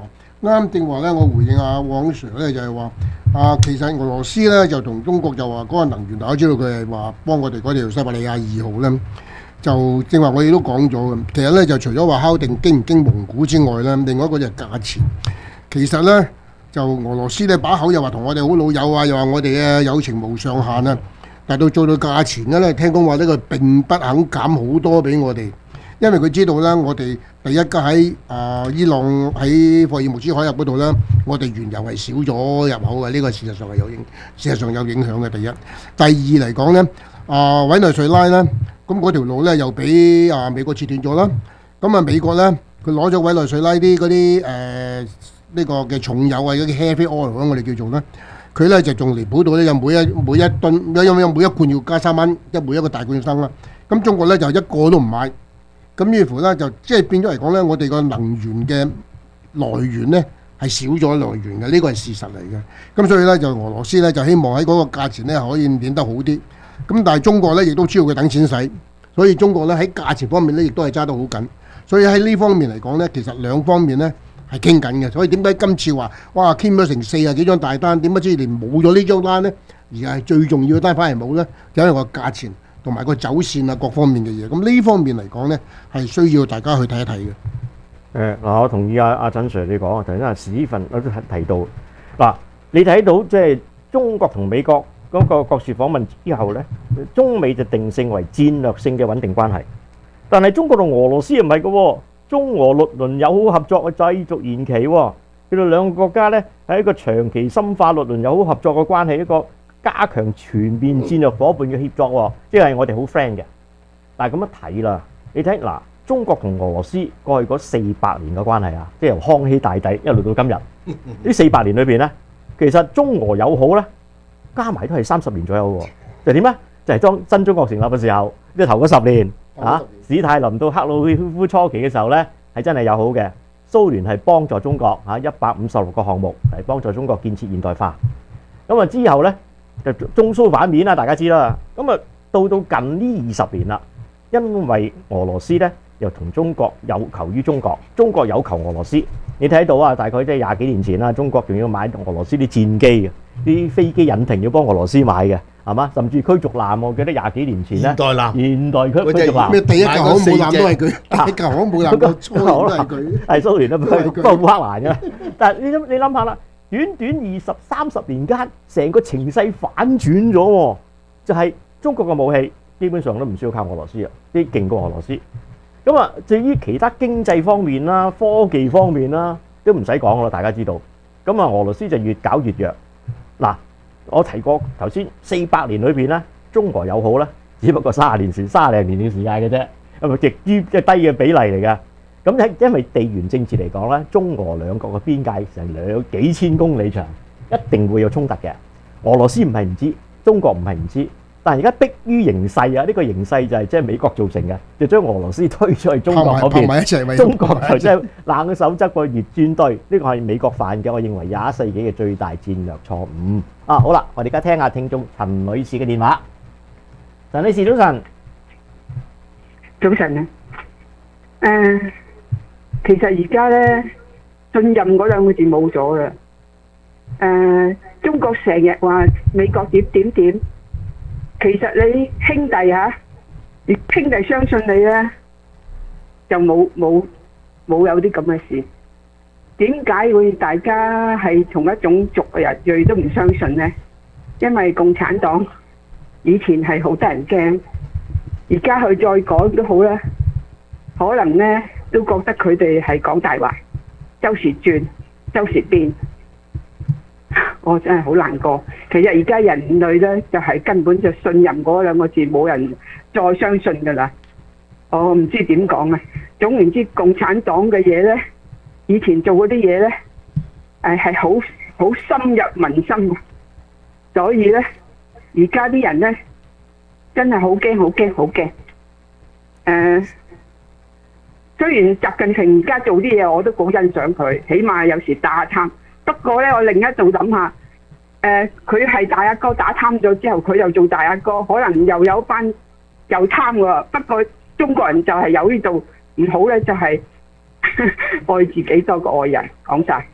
啱正話咧，我回應阿黃 Sir 咧，就係話啊，其實俄羅斯咧就同中國就話嗰個能源，大家知道佢係話幫我哋嗰條西伯利亞二號咧，就正話我哋都講咗嘅。其實咧就除咗話敲定經唔經蒙古之外咧，另外一個就係價錢。其實咧就俄羅斯咧把口又話同我哋好老友啊，又話我哋嘅友情無上限啊，但到做到價錢咧，聽講話呢個並不肯減好多俾我哋。因為佢知道咧，我哋第一家喺啊伊朗喺霍爾木茲海峽嗰度咧，我哋原油係少咗入口嘅，呢、這個事實上係有影，事實上有影響嘅。第一，第二嚟講咧，啊委內瑞拉咧，咁嗰條路咧又俾啊美國切斷咗啦。咁啊美國咧，佢攞咗委內瑞拉啲嗰啲誒呢個嘅重油啊，嗰啲 heavy oil 我哋叫做咧，佢咧就仲離譜到咧，有每一每一噸有有有每一罐要加三蚊，即係每一個大罐要三蚊。咁中國咧就一個都唔買。咁於是乎咧，就即係變咗嚟講咧，我哋個能源嘅來源咧係少咗來源嘅，呢個係事實嚟嘅。咁所以咧就俄羅斯咧就希望喺嗰個價錢咧可以變得好啲。咁但係中國咧亦都知道佢等錢使，所以中國咧喺價錢方面咧亦都係揸得好緊。所以喺呢方面嚟講咧，其實兩方面咧係傾緊嘅。所以點解今次話哇傾咗成四十幾張大單，點解知連冇咗呢張單咧？而係最重要嘅單反而冇咧，就因為個價錢。同埋個走線啊，各方面嘅嘢，咁呢方面嚟講呢，係需要大家去睇一睇嘅。 誒嗱，我同意阿阿陳 Sir 你講啊，頭先阿史蒂芬我都提到嗱，你睇到即係中國同美國嗰個國事訪問之後呢，中美就定性為戰略性嘅穩定關係，但係中國同俄羅斯唔係嘅喎，中俄六輪友好合作嘅繼續延期喎，佢哋兩個國家呢係一個長期深化六輪友好合作嘅關係，一個加強全面戰略伙伴嘅協作喎，即係我哋好 friend 嘅。但係咁樣睇啦，你睇嗱，中國同俄羅斯過去嗰四百年嘅關係啊，即係由康熙大帝一路到今日，呢四百年裏邊咧，其實中俄友好咧，加埋都係三十年左右喎。就點咧？就係當新中國成立嘅時候，即係頭嗰十年啊，史太林到克魯曉夫初期嘅時候咧，係真係友好嘅。蘇聯係幫助中國嚇一百五十六個項目，係幫助中國建設現代化。咁啊之後咧，就中蘇反面啦，大家知啦。咁啊，到到近呢二十年啦，因為俄羅斯咧又同中國有求於中國，中國有求俄羅斯。你睇到啊，大概即係廿幾年前啦，中國仲要買俄羅斯啲戰機嘅，啲飛機引擎要幫俄羅斯買嘅，係嘛？甚至驅逐艦，我記得廿幾年前咧，現代艦，現代驅驅逐艦， 咩第一架航母艦都係佢，第一架航母艦個初都係佢， 係蘇聯啦，不過烏克蘭嘅。但係你諗你諗下啦。短短二十三十年間，成個情勢反轉咗喎，就係、是、中國嘅武器基本上都唔需要靠俄羅斯啊，啲勁過俄羅斯。咁啊，至於其他經濟方面啦、科技方面啦，都唔使講啦，大家知道。咁啊，俄羅斯就越搞越弱。嗱，我提過頭先四百年裏邊咧，中俄友好咧，只不過三十年時、三十零年嘅時間嘅啫，係咪極於即係低嘅比例嚟㗎？咁喺因為地緣政治嚟講咧，中俄兩國嘅邊界成兩幾千公里長，一定會有衝突嘅。俄羅斯唔係唔知，中國唔係唔知，但係而家迫於形勢啊，呢個形勢就係即係美國造成嘅，就將俄羅斯推咗去中國嗰邊，中國就即係冷手側個熱專隊，呢個係美國犯嘅，我認為廿一世紀嘅最大戰略錯誤。啊，好啦，我哋而家聽下聽眾陳女士嘅電話。陳女士早晨， 早晨啊，誒。其實而家咧，信任嗰兩個字冇咗啦。誒、呃，中國成日話美國點點點，其實你兄弟嚇、啊，你兄弟相信你咧，就冇冇冇有啲咁嘅事。點解會大家係同一種族嘅人裔都唔相信呢？因為共產黨以前係好得人驚，而家佢再講都好啦，可能咧。都覺得佢哋係講大話，周時轉，周時變，我真係好難過。其實而家人類呢，就係根本就信任嗰兩個字，冇人再相信㗎啦。我唔知點講啊。總言之，共產黨嘅嘢呢，以前做嗰啲嘢呢，誒係好好深入民心，所以呢，而家啲人呢，真係好驚，好驚，好驚。誒。雖然習近平而家做啲嘢我都好欣賞佢，起碼有時打下貪。不過咧，我另一度諗下，誒佢係大阿哥打貪咗之後，佢又做大阿哥，可能又有班又貪喎。不過中國人就係有呢度唔好咧，就係愛自己多過愛人。講晒。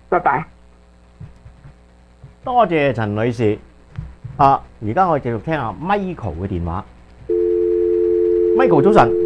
拜拜。 多謝陳女士。啊，而家我哋繼續聽下 Michael 嘅電話。Michael 早晨。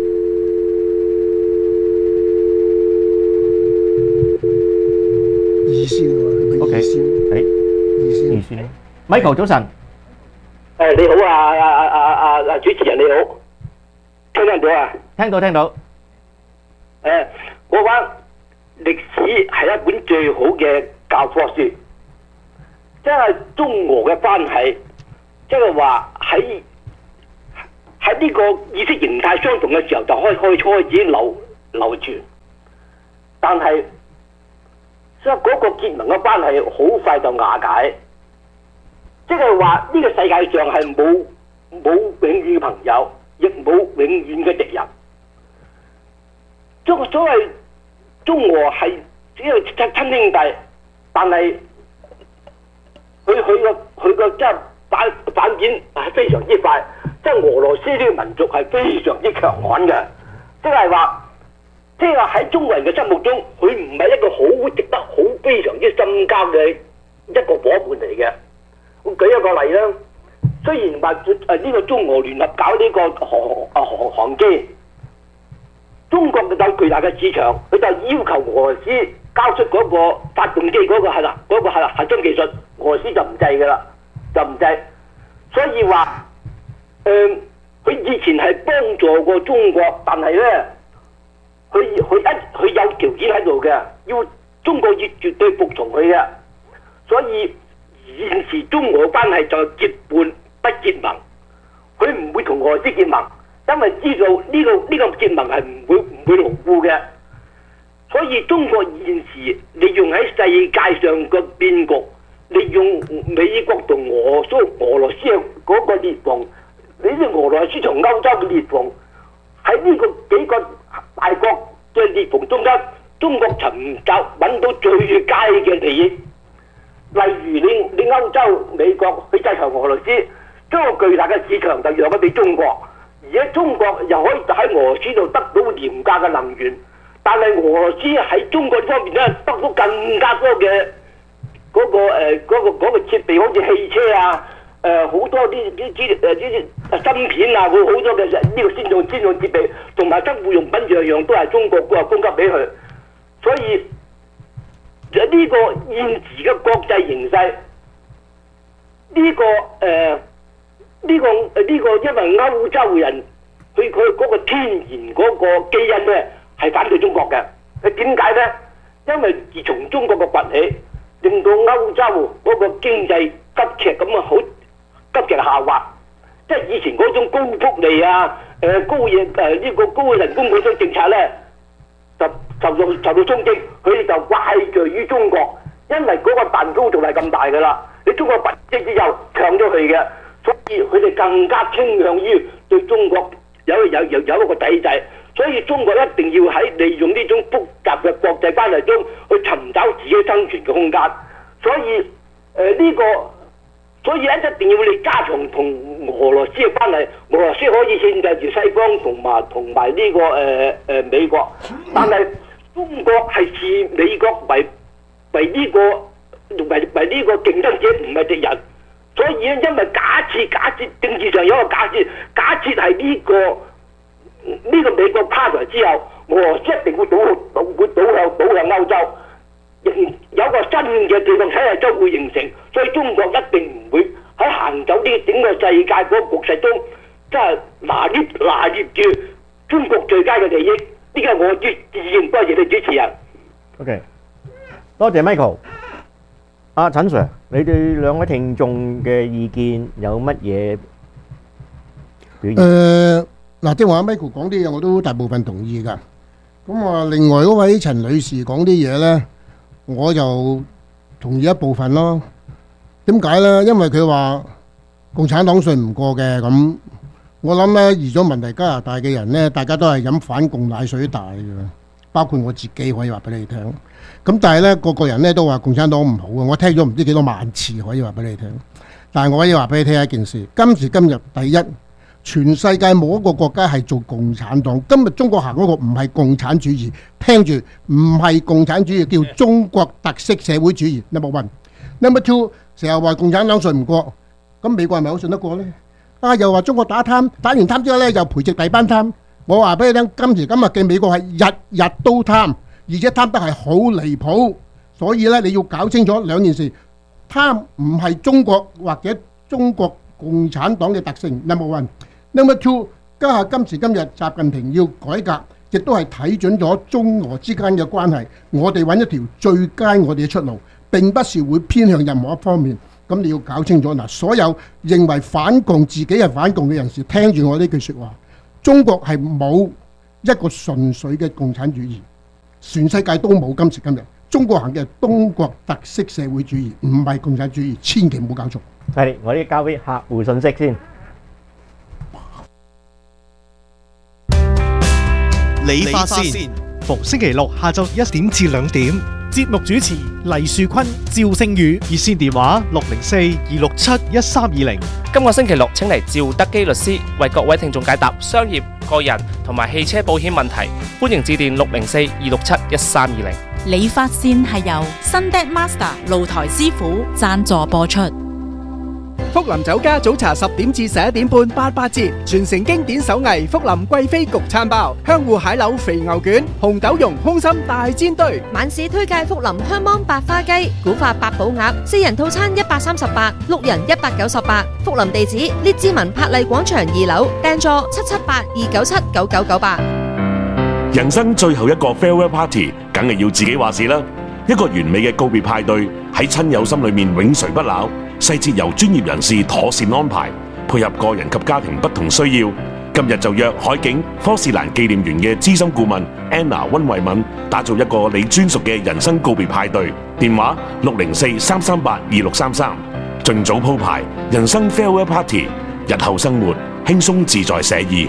二線喎，係咪 OK， 二線？ 誒， 二線。 二線。Michael 早晨。 誒你好啊啊啊啊啊主持人你好，聽唔聽到啊？ 聽到聽到。 誒，我話歷史係一本最好嘅教科書，即係中俄嘅關係，即係話喺喺呢個意識形態相同嘅時候就開開開始流流傳，但係即係嗰個結盟嘅關係好快就瓦解。即係話呢個世界上係冇冇永遠嘅朋友，亦冇永遠嘅敵人。所所謂中俄係只係親親兄弟，但係佢佢個佢個即係反反面係非常之快。即係俄羅斯呢個民族係非常之強悍嘅，即係話即係話喺中國人嘅心目中，佢唔係一個好值得好非常之深交嘅一個伙伴嚟嘅。我舉一個例啦，雖然話誒呢個中俄聯合搞呢個航啊航航機，中國有巨大嘅市場，佢就要求俄羅斯交出嗰個發動機嗰個係啦，嗰個係核心技術，俄羅斯就唔制㗎啦，就唔制。所以話誒，佢以前係幫助過中國，但係咧，佢佢一佢有條件喺度嘅，要中國要絕對服從佢嘅，所以。現時中俄關係就結伴不結盟，佢唔會同俄羅斯結盟，因為知道呢、這個呢、這個結盟係唔會唔會牢固嘅。所以中國現時利用喺世界上個變局，利用美國同俄蘇俄羅斯嘅嗰個裂縫，你知俄羅斯同歐洲嘅裂縫，喺呢個幾個大國嘅裂縫中間，中國尋找揾到最佳嘅利益。例如你你歐洲美國去制裁俄羅斯，將個巨大嘅市場就讓咗俾中國，而家中國又可以喺俄羅斯度得到廉價嘅能源，但係俄羅斯喺中國方面咧得到更加多嘅嗰、嗰個誒嗰、呃嗰個嗰、嗰個設備，好似汽車啊誒好、呃、多啲啲啲誒啲芯片啊，會好多嘅呢個先進先進設備，同埋生活用品樣樣都係中國個供給俾佢，所以。呢個現時嘅國際形勢，呢、這個誒呢、呃這個誒呢、這個，因為歐洲人佢佢嗰個天然嗰個基因咧係反對中國嘅。佢點解咧？因為自從中國嘅崛起，令到歐洲嗰個經濟急劇咁啊，好急劇下滑。即係以前嗰種高福利啊、誒、呃、高嘢誒呢個高人工嗰種政策咧。就受到受到衝擊，佢哋就怪罪於中國，因為嗰個蛋糕仲係咁大㗎啦，你中國崛起之後搶咗佢嘅，所以佢哋更加傾向於對中國有有有有一個抵制，所以中國一定要喺利用呢種複雜嘅國際關係中去尋找自己生存嘅空間，所以誒呢、呃這個。所以咧一定要你加強同俄羅斯嘅關係，俄羅斯可以牽制住西方同埋同埋呢個誒誒、呃、美國，但係中國係視美國為為呢、這個為為呢個競爭者，唔係敵人。所以咧，因為假設假設政治上有一個假設，假設係呢、這個呢、這個美國垮台之後，俄羅斯一定會倒倒會倒向倒向歐洲。有個新嘅地方體系將會形成，所以中國一定唔會喺行走呢整個世界嗰個局勢中，即係拿捏拿捏住中國最佳嘅利益。呢個係我自自認，多謝你主持人。 OK，多謝 Michael。阿陳 Sir，你對兩位聽眾嘅意見有乜嘢表現？ 誒嗱，即係話 Michael 講啲嘢，我都大部分同意㗎。咁啊，另外嗰位陳女士講啲嘢咧。我就同意一部分咯。點解呢？因為佢話共產黨信唔過嘅，咁我諗呢，移咗民嚟加拿大嘅人呢，大家都係飲反共奶水大嘅，包括我自己可以話俾你聽。咁但係呢，個個人呢都話共產黨唔好嘅，我聽咗唔知幾多萬次可以話俾你聽。但係我可以話俾你聽一件事，今時今日第一， 全世界冇一個國家係做共產黨。今日中國行嗰個唔係共產主義，聽住唔係共產主義，叫中國特色社會主義。Number one，Number two， 成日話共產黨信唔過，咁美國係咪好信得過呢？啊，又話中國打貪，打完貪之後呢，又培植第班貪。我話俾你聽，今時今日嘅美國係日日都貪，而且貪得係好離譜。所以呢，你要搞清楚兩件事，貪唔係中國或者中國共產黨嘅特性。Number one，Number two， 家下今時今日習近平要改革，亦都係睇準咗中俄之間嘅關係。我哋揾一條最佳我哋嘅出路，並不是會偏向任何一方面。咁你要搞清楚嗱，所有認為反共自己係反共嘅人士，聽住我呢句説話，中國係冇一個純粹嘅共產主義，全世界都冇。今時今日中國行嘅係中國特色社會主義，唔係共產主義，千祈唔好搞錯。 係，我啲交俾客戶信息先。 理髮線，逢星期六下晝一點至兩點。節目主持黎樹坤、趙星宇，熱線電話六零四二六七一三二零。 今個星期六請嚟趙德基律師為各位聽眾解答商業、個人同埋汽車保險問題，歡迎致電六零四二六七一三二零。 理髮線係由 Sunday Master 露台師傅贊助播出。 福林酒家早茶十點至十一點半八八折，傳承經典手藝福林貴妃焗餐包、香芋蟹柳肥牛卷、紅豆蓉空心大煎堆。 晚市推介福林香芒白花雞、古法八寶鴨，四人套餐一百三十八，六人一百九十八。福林地址：列治文柏麗廣場二樓，訂座七七八二九七九九九八。 人生最後一個 farewell party， 梗係要自己話事啦。一個完美嘅告別派對喺親友心裏面永垂不朽，細節由專業人士妥善安排，配合個人及家庭不同需要。今日就約海景科士蘭紀念園嘅資深顧問 Anna 溫慧敏，打造一個你專屬嘅人生告別派對。電話六零四三三八二六三三，盡早鋪排人生 farewell party， 日後生活輕鬆自在寫意。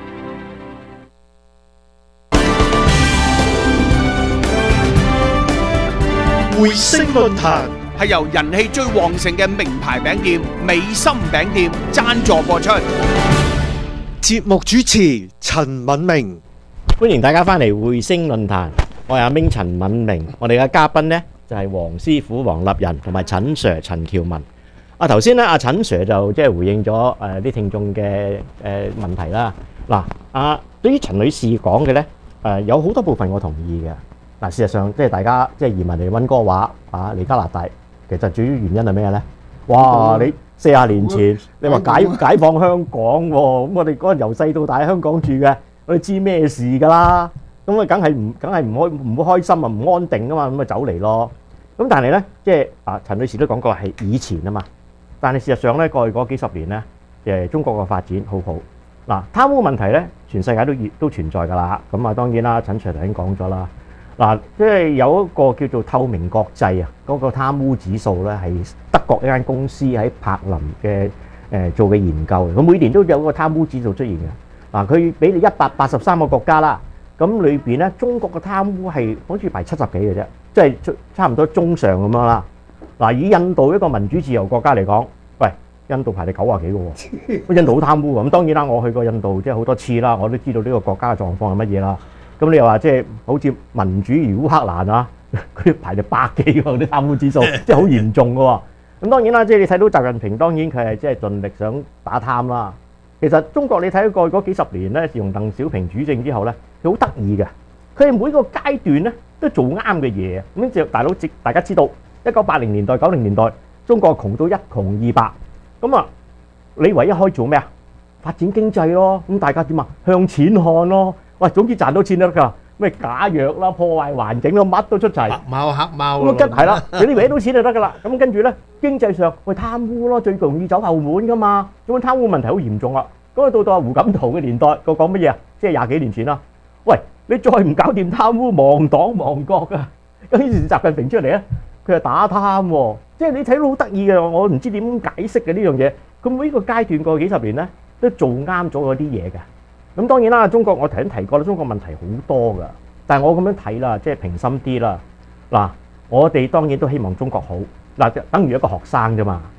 匯星論壇係由人氣最旺盛嘅名牌餅店美心餅店贊助播出。 節目主持陳敏明， 歡迎大家翻嚟匯星論壇，我係阿明陳敏明，我哋嘅嘉賓呢就係黃師傅黃立仁同埋陳 Sir 陳橋文。啊頭先咧，阿陳 Sir 就即係回應咗誒啲聽眾嘅誒問題啦。嗱，啊對於陳女士講嘅咧，誒有好多部分我同意嘅。嗱，事實上即係大家即係移民嚟溫哥華啊，嚟加拿大，其實主要原因係咩咧？哇！你四十年前你話解解放香港喎，咁我哋嗰陣由細到大喺香港住嘅，我哋知咩事㗎啦？咁啊，梗係唔梗係唔開唔會開心啊，唔安定㗎嘛，咁咪走嚟咯。咁但係咧，即係啊，陳女士都講過係以前啊嘛。但係事實上咧，過去嗰幾十年咧，誒中國嘅發展好好。嗱，貪污問題咧，全世界都都存在㗎啦。咁啊，當然啦，陳 Sir 頭先講咗啦。嗱，即係有一個叫做透明國際啊，嗰個貪污指數咧係德國一間公司喺柏林嘅誒做嘅研究嘅，佢每年都有個貪污指數出現嘅。嗱，佢俾你一百八十三個國家啦，咁裏邊咧中國嘅貪污係好似排七十幾嘅啫，即係差唔多中上咁樣啦。嗱，以印度一個民主自由國家嚟講，喂，印度排第九啊幾嘅喎，印度好貪污㗎。咁當然啦，我去過印度即係好多次啦，我都知道呢個國家嘅狀況係乜嘢啦。咁你又話即係好似民主如烏克蘭啊，佢排到百幾喎啲貪污指數，即係好嚴重嘅喎。咁當然啦，即係你睇到習近平，當然佢係即係盡力想打貪啦。其實中國你睇過嗰幾十年咧，自從鄧小平主政之後咧，佢好得意嘅，佢係每個階段咧都做啱嘅嘢。咁就大佬，大家知道一九八零年代、九零年代，中國窮到一窮二白，咁啊，你唯一可以做咩啊？發展經濟咯。咁大家點啊？向錢看咯。喂，總之賺到錢就得㗎，咩假藥啦、破壞環境啦，乜都出齊。白貓黑貓咁啊，跟係啦，你搲到錢就得㗎啦。咁跟住咧，經濟上喂貪污咯，最容易走後門㗎嘛。咁貪污問題好嚴重啦。咁啊到到阿胡錦濤嘅年代，佢講乜嘢啊？即係廿幾年前啦。喂，你再唔搞掂貪污，亡黨亡國㗎。咁於是習近平出嚟咧，佢係打貪喎。即係你睇到好得意嘅，我唔知點解釋嘅呢樣嘢。佢每個階段過幾十年咧，都做啱咗嗰啲嘢㗎。咁當然啦，中國我頭先提過啦，中國問題好多噶。但係我咁樣睇啦，即係平心啲啦。嗱，我哋當然都希望中國好。嗱，等於一個學生啫嘛。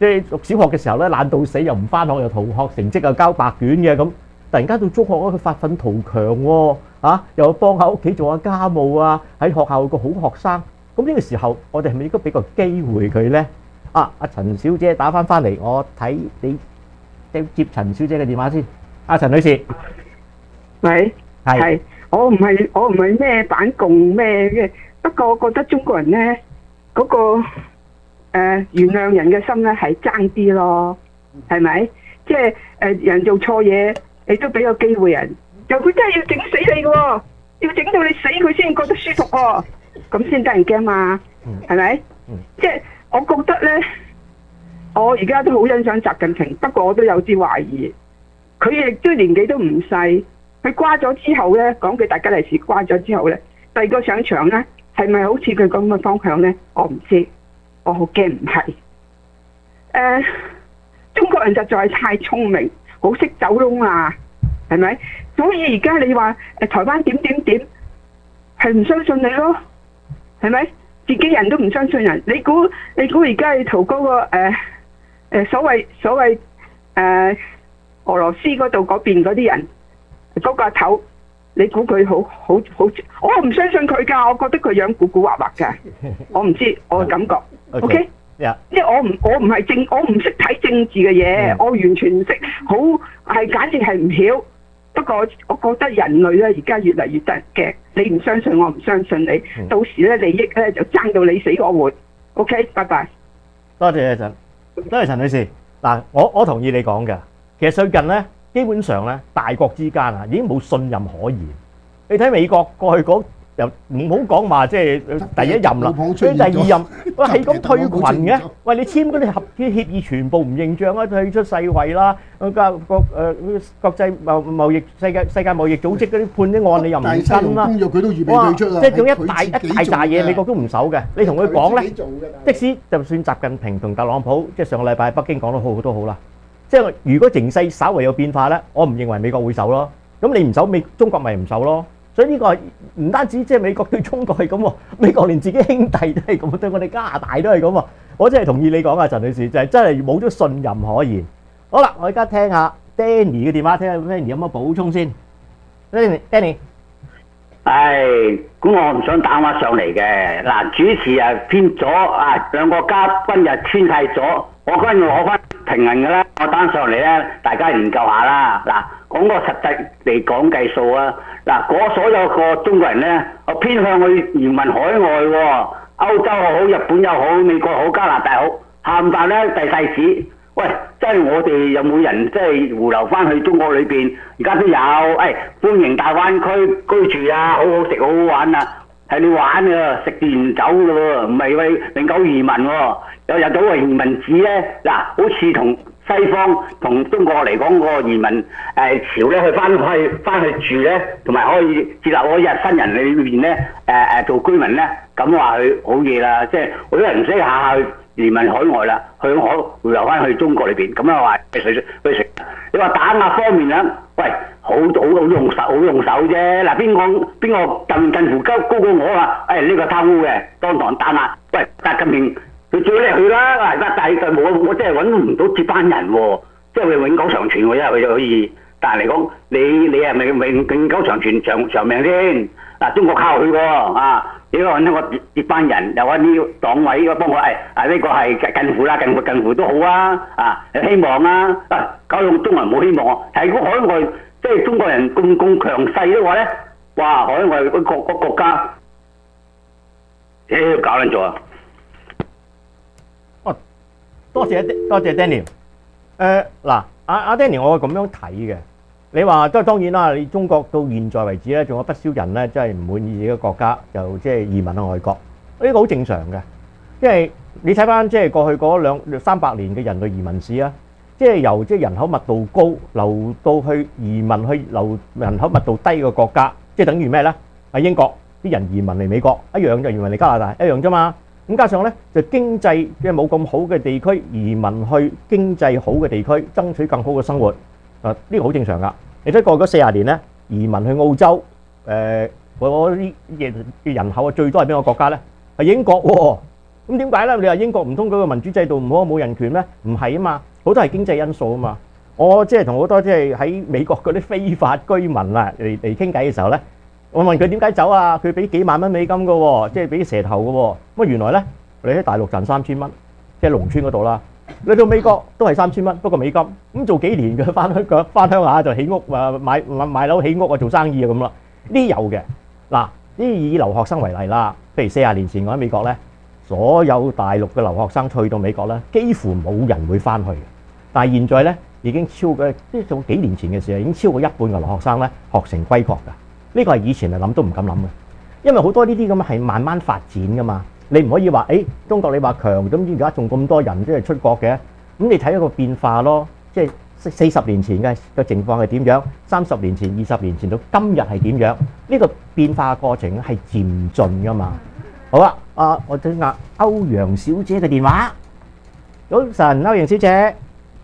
即係讀小學嘅時候咧，懶到死又唔翻學又逃學，成績又交白卷嘅咁。突然間到中學咧，佢發奮圖強喎，啊，又幫下屋企做下家務啊，喺學校個好學生。咁呢個時候，我哋係咪應該俾個機會佢咧？啊，阿陳小姐打翻翻嚟，我睇你接陳小姐嘅電話先。阿陳女士， 喂，係，我唔係我唔係咩反共咩嘅，不過我覺得中國人咧嗰個誒原諒人嘅心咧係爭啲咯，係咪？即係誒人做錯嘢，你都俾個機會人，就佢真係要整死你嘅喎，要整到你死佢先覺得舒服喎，咁先得人驚嘛，係咪？即係我覺得咧，我而家都好欣賞習近平，不過我都有啲懷疑。佢亦都年紀都唔細，佢瓜咗之後咧，講句大家利是瓜咗之後咧，第二個上場咧，係咪好似佢咁嘅方向咧？我唔知，我好驚唔係。誒、呃，中國人實在係太聰明，好識走窿啊，係咪？所以而家你話誒台灣點點點，係唔相信你咯，係咪？自己人都唔相信人，你估你估而家你圖嗰個誒誒、呃呃、所謂所謂誒？呃俄羅斯嗰度嗰邊嗰啲人，嗰、嗰個阿頭，你估佢好好好？我唔相信佢㗎，我覺得佢樣古古惑惑㗎。我唔知，我嘅感覺。O K，即係我唔我唔係政，我唔識睇政治嘅嘢， yeah. 我完全唔識，好係簡直係唔曉。不過我覺得人類咧而家越嚟越得人驚，你唔相信我唔相信你，嗯、到時咧利益咧就爭到你死我活。O K，拜拜。 多謝陳，多謝陳女士。嗱，我我同意你講嘅。其實最近咧，基本上咧，大國之間啊，已經冇信任可言。你睇美國過去嗰又唔好講話，即係第一任啦，佢第二任，喂係咁退群嘅。喂，你簽嗰啲合啲協議全部唔認賬啊，退出世衛啦，國國誒國際貿貿易世界世界貿易組織嗰啲判啲案你又唔跟啦。佢都預備退出啦。即係仲一大一大扎嘢，美國都唔守嘅。你同佢講咧，即使就算習近平同特朗普，即係上個禮拜喺北京講得好好都好啦。即係如果形勢稍為有變化咧，我唔認為美國會守咯。咁你唔守美，中國咪唔守咯。所以呢個唔單止即係美國對中國係咁喎，美國連自己兄弟都係咁，對我哋加拿大都係咁喎。我真係同意你講啊，陳女士，就係真係冇咗信任可言。好啦，我而家聽下 Danny 嘅電話，聽下 Danny 有乜補充先。Danny，Danny， 係，咁我唔想打電話上嚟嘅。嗱，主持啊偏咗啊，兩個嘉賓又偏晒咗。我嗰陣要攞翻平衡嘅啦，我單上嚟咧，大家研究下啦。嗱，講個實際嚟講計數啊。嗱，嗰所有個中國人咧，我偏向去移民海外喎，歐洲又好，日本又好，美國好，加拿大好，冚唪唥咧遞細紙。喂，即係我哋有冇人即係回流翻去中國裏邊？而家都有，誒、哎、歡迎大灣區居住啊，好好食，好好玩啊！係你玩啊，食完走嘅喎，唔係為永久移民喎。有入到個移民紙咧，嗱，好似同西方同中國嚟講個移民誒潮咧，去翻去翻去住咧，同埋可以接納嗰日新人裏邊咧誒誒做居民咧，咁話佢好嘢啦，即係好多人唔使下下去移民海外啦，去可回流翻去中國裏邊，咁啊話佢佢你話打壓方面咧，喂，好好好用手好用手啫。嗱，邊個邊個近近乎高高過我啊？誒呢個貪污嘅當堂打壓，喂，習近平。佢最叻去啦，而家但係就冇我真係揾唔到接班人喎，即係佢永久長存喎，因為佢就可以。但係嚟講，你你係咪永永久長存長長命先？嗱，中國靠佢喎啊！你揾一個接班人，又揾啲黨委幫我誒啊呢個係近乎啦，近乎近乎都好啊啊！有希望啊啊！搞到中國人冇希望，係如果海外即係中國人咁咁強勢嘅話咧，哇！海外個個個國家，屌搞撚咗啊！ 多謝多謝 Danny。誒嗱，阿阿 Danny，我係咁樣睇嘅。你話都當然啦，你中國到現在為止咧，仲有不少人咧，真係唔滿意自己嘅國家，就即係移民去外國。呢個好正常嘅，因為你睇翻即係過去嗰兩三百年嘅人類移民史啊，即係由即係人口密度高流到去移民去流人口密度低嘅國家，即係等於咩咧？喺英國啲人移民嚟美國，一樣就移民嚟加拿大，一樣啫嘛。咁加上咧，就經濟即係冇咁好嘅地區，移民去經濟好嘅地區，爭取更好嘅生活。啊，呢個好正常噶。你睇過嗰四十年咧，移民去澳洲，誒嗰啲人人口啊最多係邊個國家咧？係英國喎。 咁點解咧？你話英國唔通嗰個民主制度唔好冇人權咩？唔係啊嘛，好多係經濟因素啊嘛。我即係同好多即係喺美國嗰啲非法居民啊嚟嚟傾偈嘅時候咧，我問佢點解走啊？佢俾幾萬蚊美金嘅喎，即係俾蛇頭嘅喎。咁啊原來咧，你喺大陸賺三千蚊，即係農村嗰度啦。你到美國都係三千蚊，不過美金。咁做幾年嘅翻香港翻鄉下就起屋啊，買買買樓起屋啊，做生意啊咁啦。呢啲有嘅。嗱，呢以留學生為例啦，譬如四十年前我喺美國咧，所有大陸嘅留學生去到美國咧，幾乎冇人會翻去嘅。但係現在咧已經超過，即係做幾年前嘅時候已經超過一半嘅留學生咧學成歸國㗎。呢個係以前係諗都唔敢諗嘅，因為好多呢啲咁係慢慢發展㗎嘛。你唔可以話，誒中國你話強，咁而家仲咁多人即係出國嘅，咁你睇一個變化咯。即係四十年前嘅嘅情況係點樣？三十年前、二十年前到今日係點樣？呢個變化過程係漸進㗎嘛。好啦，啊，我聽下歐陽小姐嘅電話。早晨，歐陽小姐。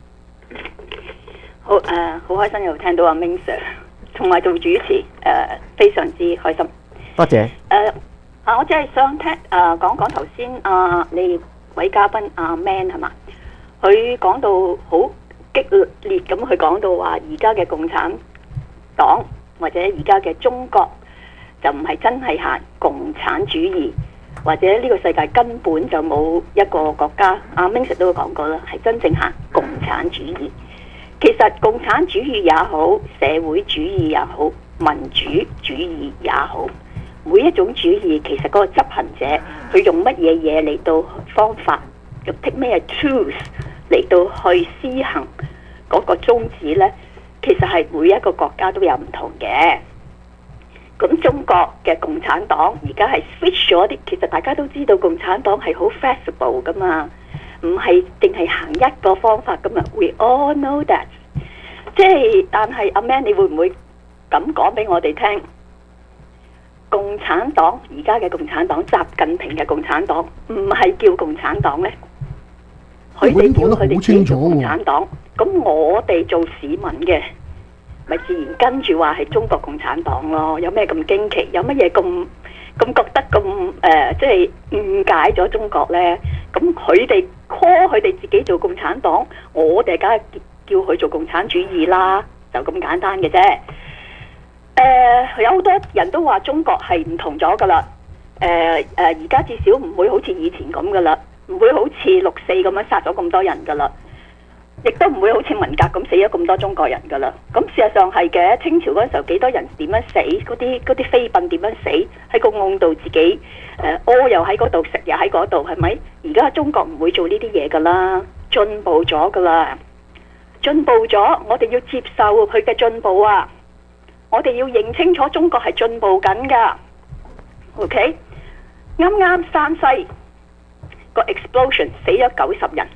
好誒，好開心又聽到阿 Ming Sir，同埋做主持誒，非常之開心。 多謝。 誒啊，我只係想聽誒講講頭先啊，你位嘉賓阿 Man 係嘛？佢講到好激烈咁，佢講到話而家嘅共產黨或者而家嘅中國就唔係真係行共產主義，或者呢個世界根本就冇一個國家。阿 Ming Sir 都講過啦，係真正行共產主義。其實共產主義也好，社會主義也好，民主主義也好，每一種主義其實嗰個執行者佢用乜嘢嘢嚟到方法，用 take 咩 tools 嚟到去施行嗰個宗旨呢，其實係每一個國家都有唔同嘅。咁中國嘅共產黨而家係 switch 咗啲，其實大家都知道共產黨係好 flexible 噶嘛。唔係淨係行一個方法咁啊 ，we all know that。即係，但係阿 Man，你會唔會咁講俾我哋聽？共產黨而家嘅共產黨，習近平嘅共產黨，唔係叫共產黨呢？佢哋叫佢哋自己做共產黨。咁我哋做市民嘅，咪自然跟住話係中國共產黨咯。有咩咁驚奇？有乜嘢咁咁覺得咁誒、呃？即係誤解咗中國呢？咁佢哋 call 佢哋自己做共產黨，我哋梗係叫佢做共產主義啦，就咁簡單嘅啫。誒、呃，有好多人都話中國係唔同咗噶啦。誒、呃、誒，而家至少唔會好似以前咁噶啦，唔會好似六四咁樣殺咗咁多人噶啦，亦都唔會好似文革咁死咗咁多中國人噶啦。咁事實上係嘅，清朝嗰陣時候幾多人點樣死，嗰啲嗰啲妃嬪點樣死喺個甕度自己誒屙又喺嗰度，食又喺嗰度，係咪？而家中國唔會做呢啲嘢噶啦，進步咗噶啦，進步咗，我哋要接受佢嘅進步啊！我哋要認清楚中國係進步緊噶。OK， 啱啱山西個 explosion 死咗九十人，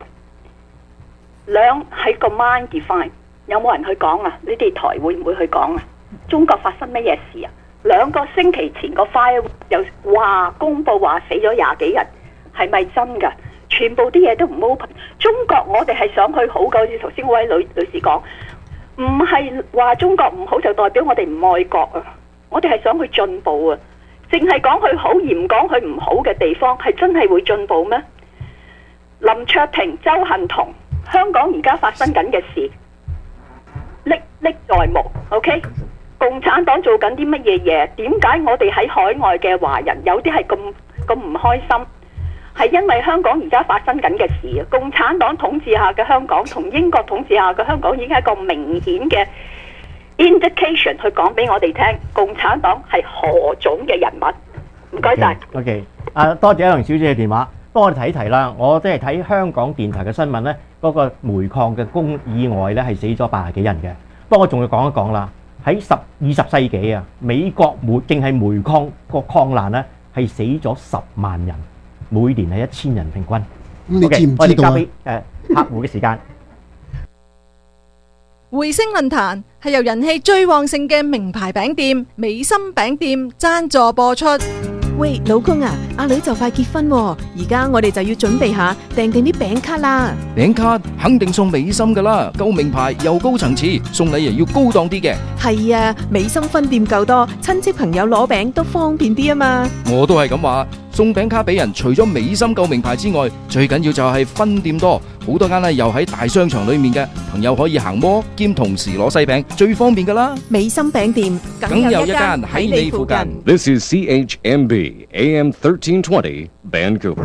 兩喺個 mind define， 有冇人去講啊？你哋台會唔會去講啊？中國發生乜嘢事啊？兩個星期前個 fire 又話公佈話死咗廿幾人，係咪真噶？全部啲嘢都唔 open。中國我哋係想去好嘅，好似頭先嗰位女女士講，唔係話中國唔好就代表我哋唔愛國啊！我哋係想去進步啊！淨係講佢好而唔講佢唔好嘅地方，係真係會進步咩？林卓廷、周幸彤，香港而家發生緊嘅事歷歷在目。OK， 共產黨做緊啲乜嘢嘢？點解我哋喺海外嘅華人有啲係咁咁唔開心？係因為香港而家發生緊嘅事啊！共產黨統治下嘅香港同英國統治下嘅香港已經係一個明顯嘅 indication 去講俾我哋聽，共產黨係何種嘅人物？唔該晒。 O K， 啊，多謝歐陽小姐嘅電話。幫我哋睇一睇啦。我即係睇香港電台嘅新聞咧，嗰個煤礦嘅工意外咧係死咗八十幾人嘅。不過我仲要講一講啦，喺十二十世紀啊，美國煤淨係煤礦個礦難咧係死咗十萬人，每年係一千人平均。咁你知唔知道啊？ 我哋交俾誒客戶嘅時間。 匯星論壇係由人氣最旺盛嘅名牌餅店美心餅店贊助播出。 喂，老公啊，阿女就快結婚喎，而家我哋就要準備下訂定啲餅卡啦。 餅卡肯定送美心噶啦，夠名牌又高層次，送禮又要高檔啲嘅。 係啊，美心分店夠多，親戚朋友攞餅都方便啲啊嘛。 我都係咁話。 送餅卡俾人，除咗美心購名牌之外，最緊要就係分店多，好多間呢又喺大商場裏面嘅朋友可以行摩兼同時攞西餅，最方便噶啦。 美心餅店梗有一間喺你附近。 This is C H M B A M thirteen twenty Vancouver。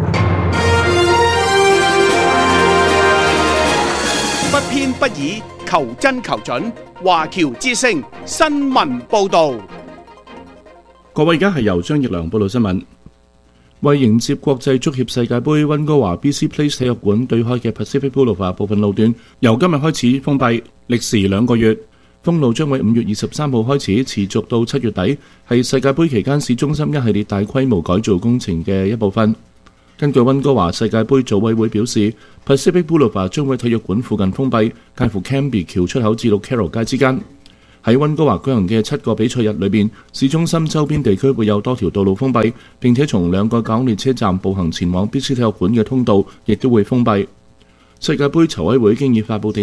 不偏不倚，求真求準。華僑之聲新聞報導。 各位，而家係由張奕良報道新聞。為迎接國際足協世界盃，溫哥華 B C Place 體育館對開嘅 Pacific Boulevard 部分路段由今日開始封閉，歷時兩個月。封路將會五月二十三號開始，持續到七月底，係世界盃期間市中心一系列大規模改造工程嘅一部分。根據溫哥華世界盃組委會表示 ，Pacific Boulevard 將會喺體育館附近封閉，介乎 Cambie 橋出口至到 Carroll 街之間。喺溫哥華舉行嘅七個比賽日裏邊，市中心周邊地區會有多條道路封閉，並且從兩個港列車站步行前往 B C 體育館嘅通道亦都會封閉。世界盃籌委會經已發布地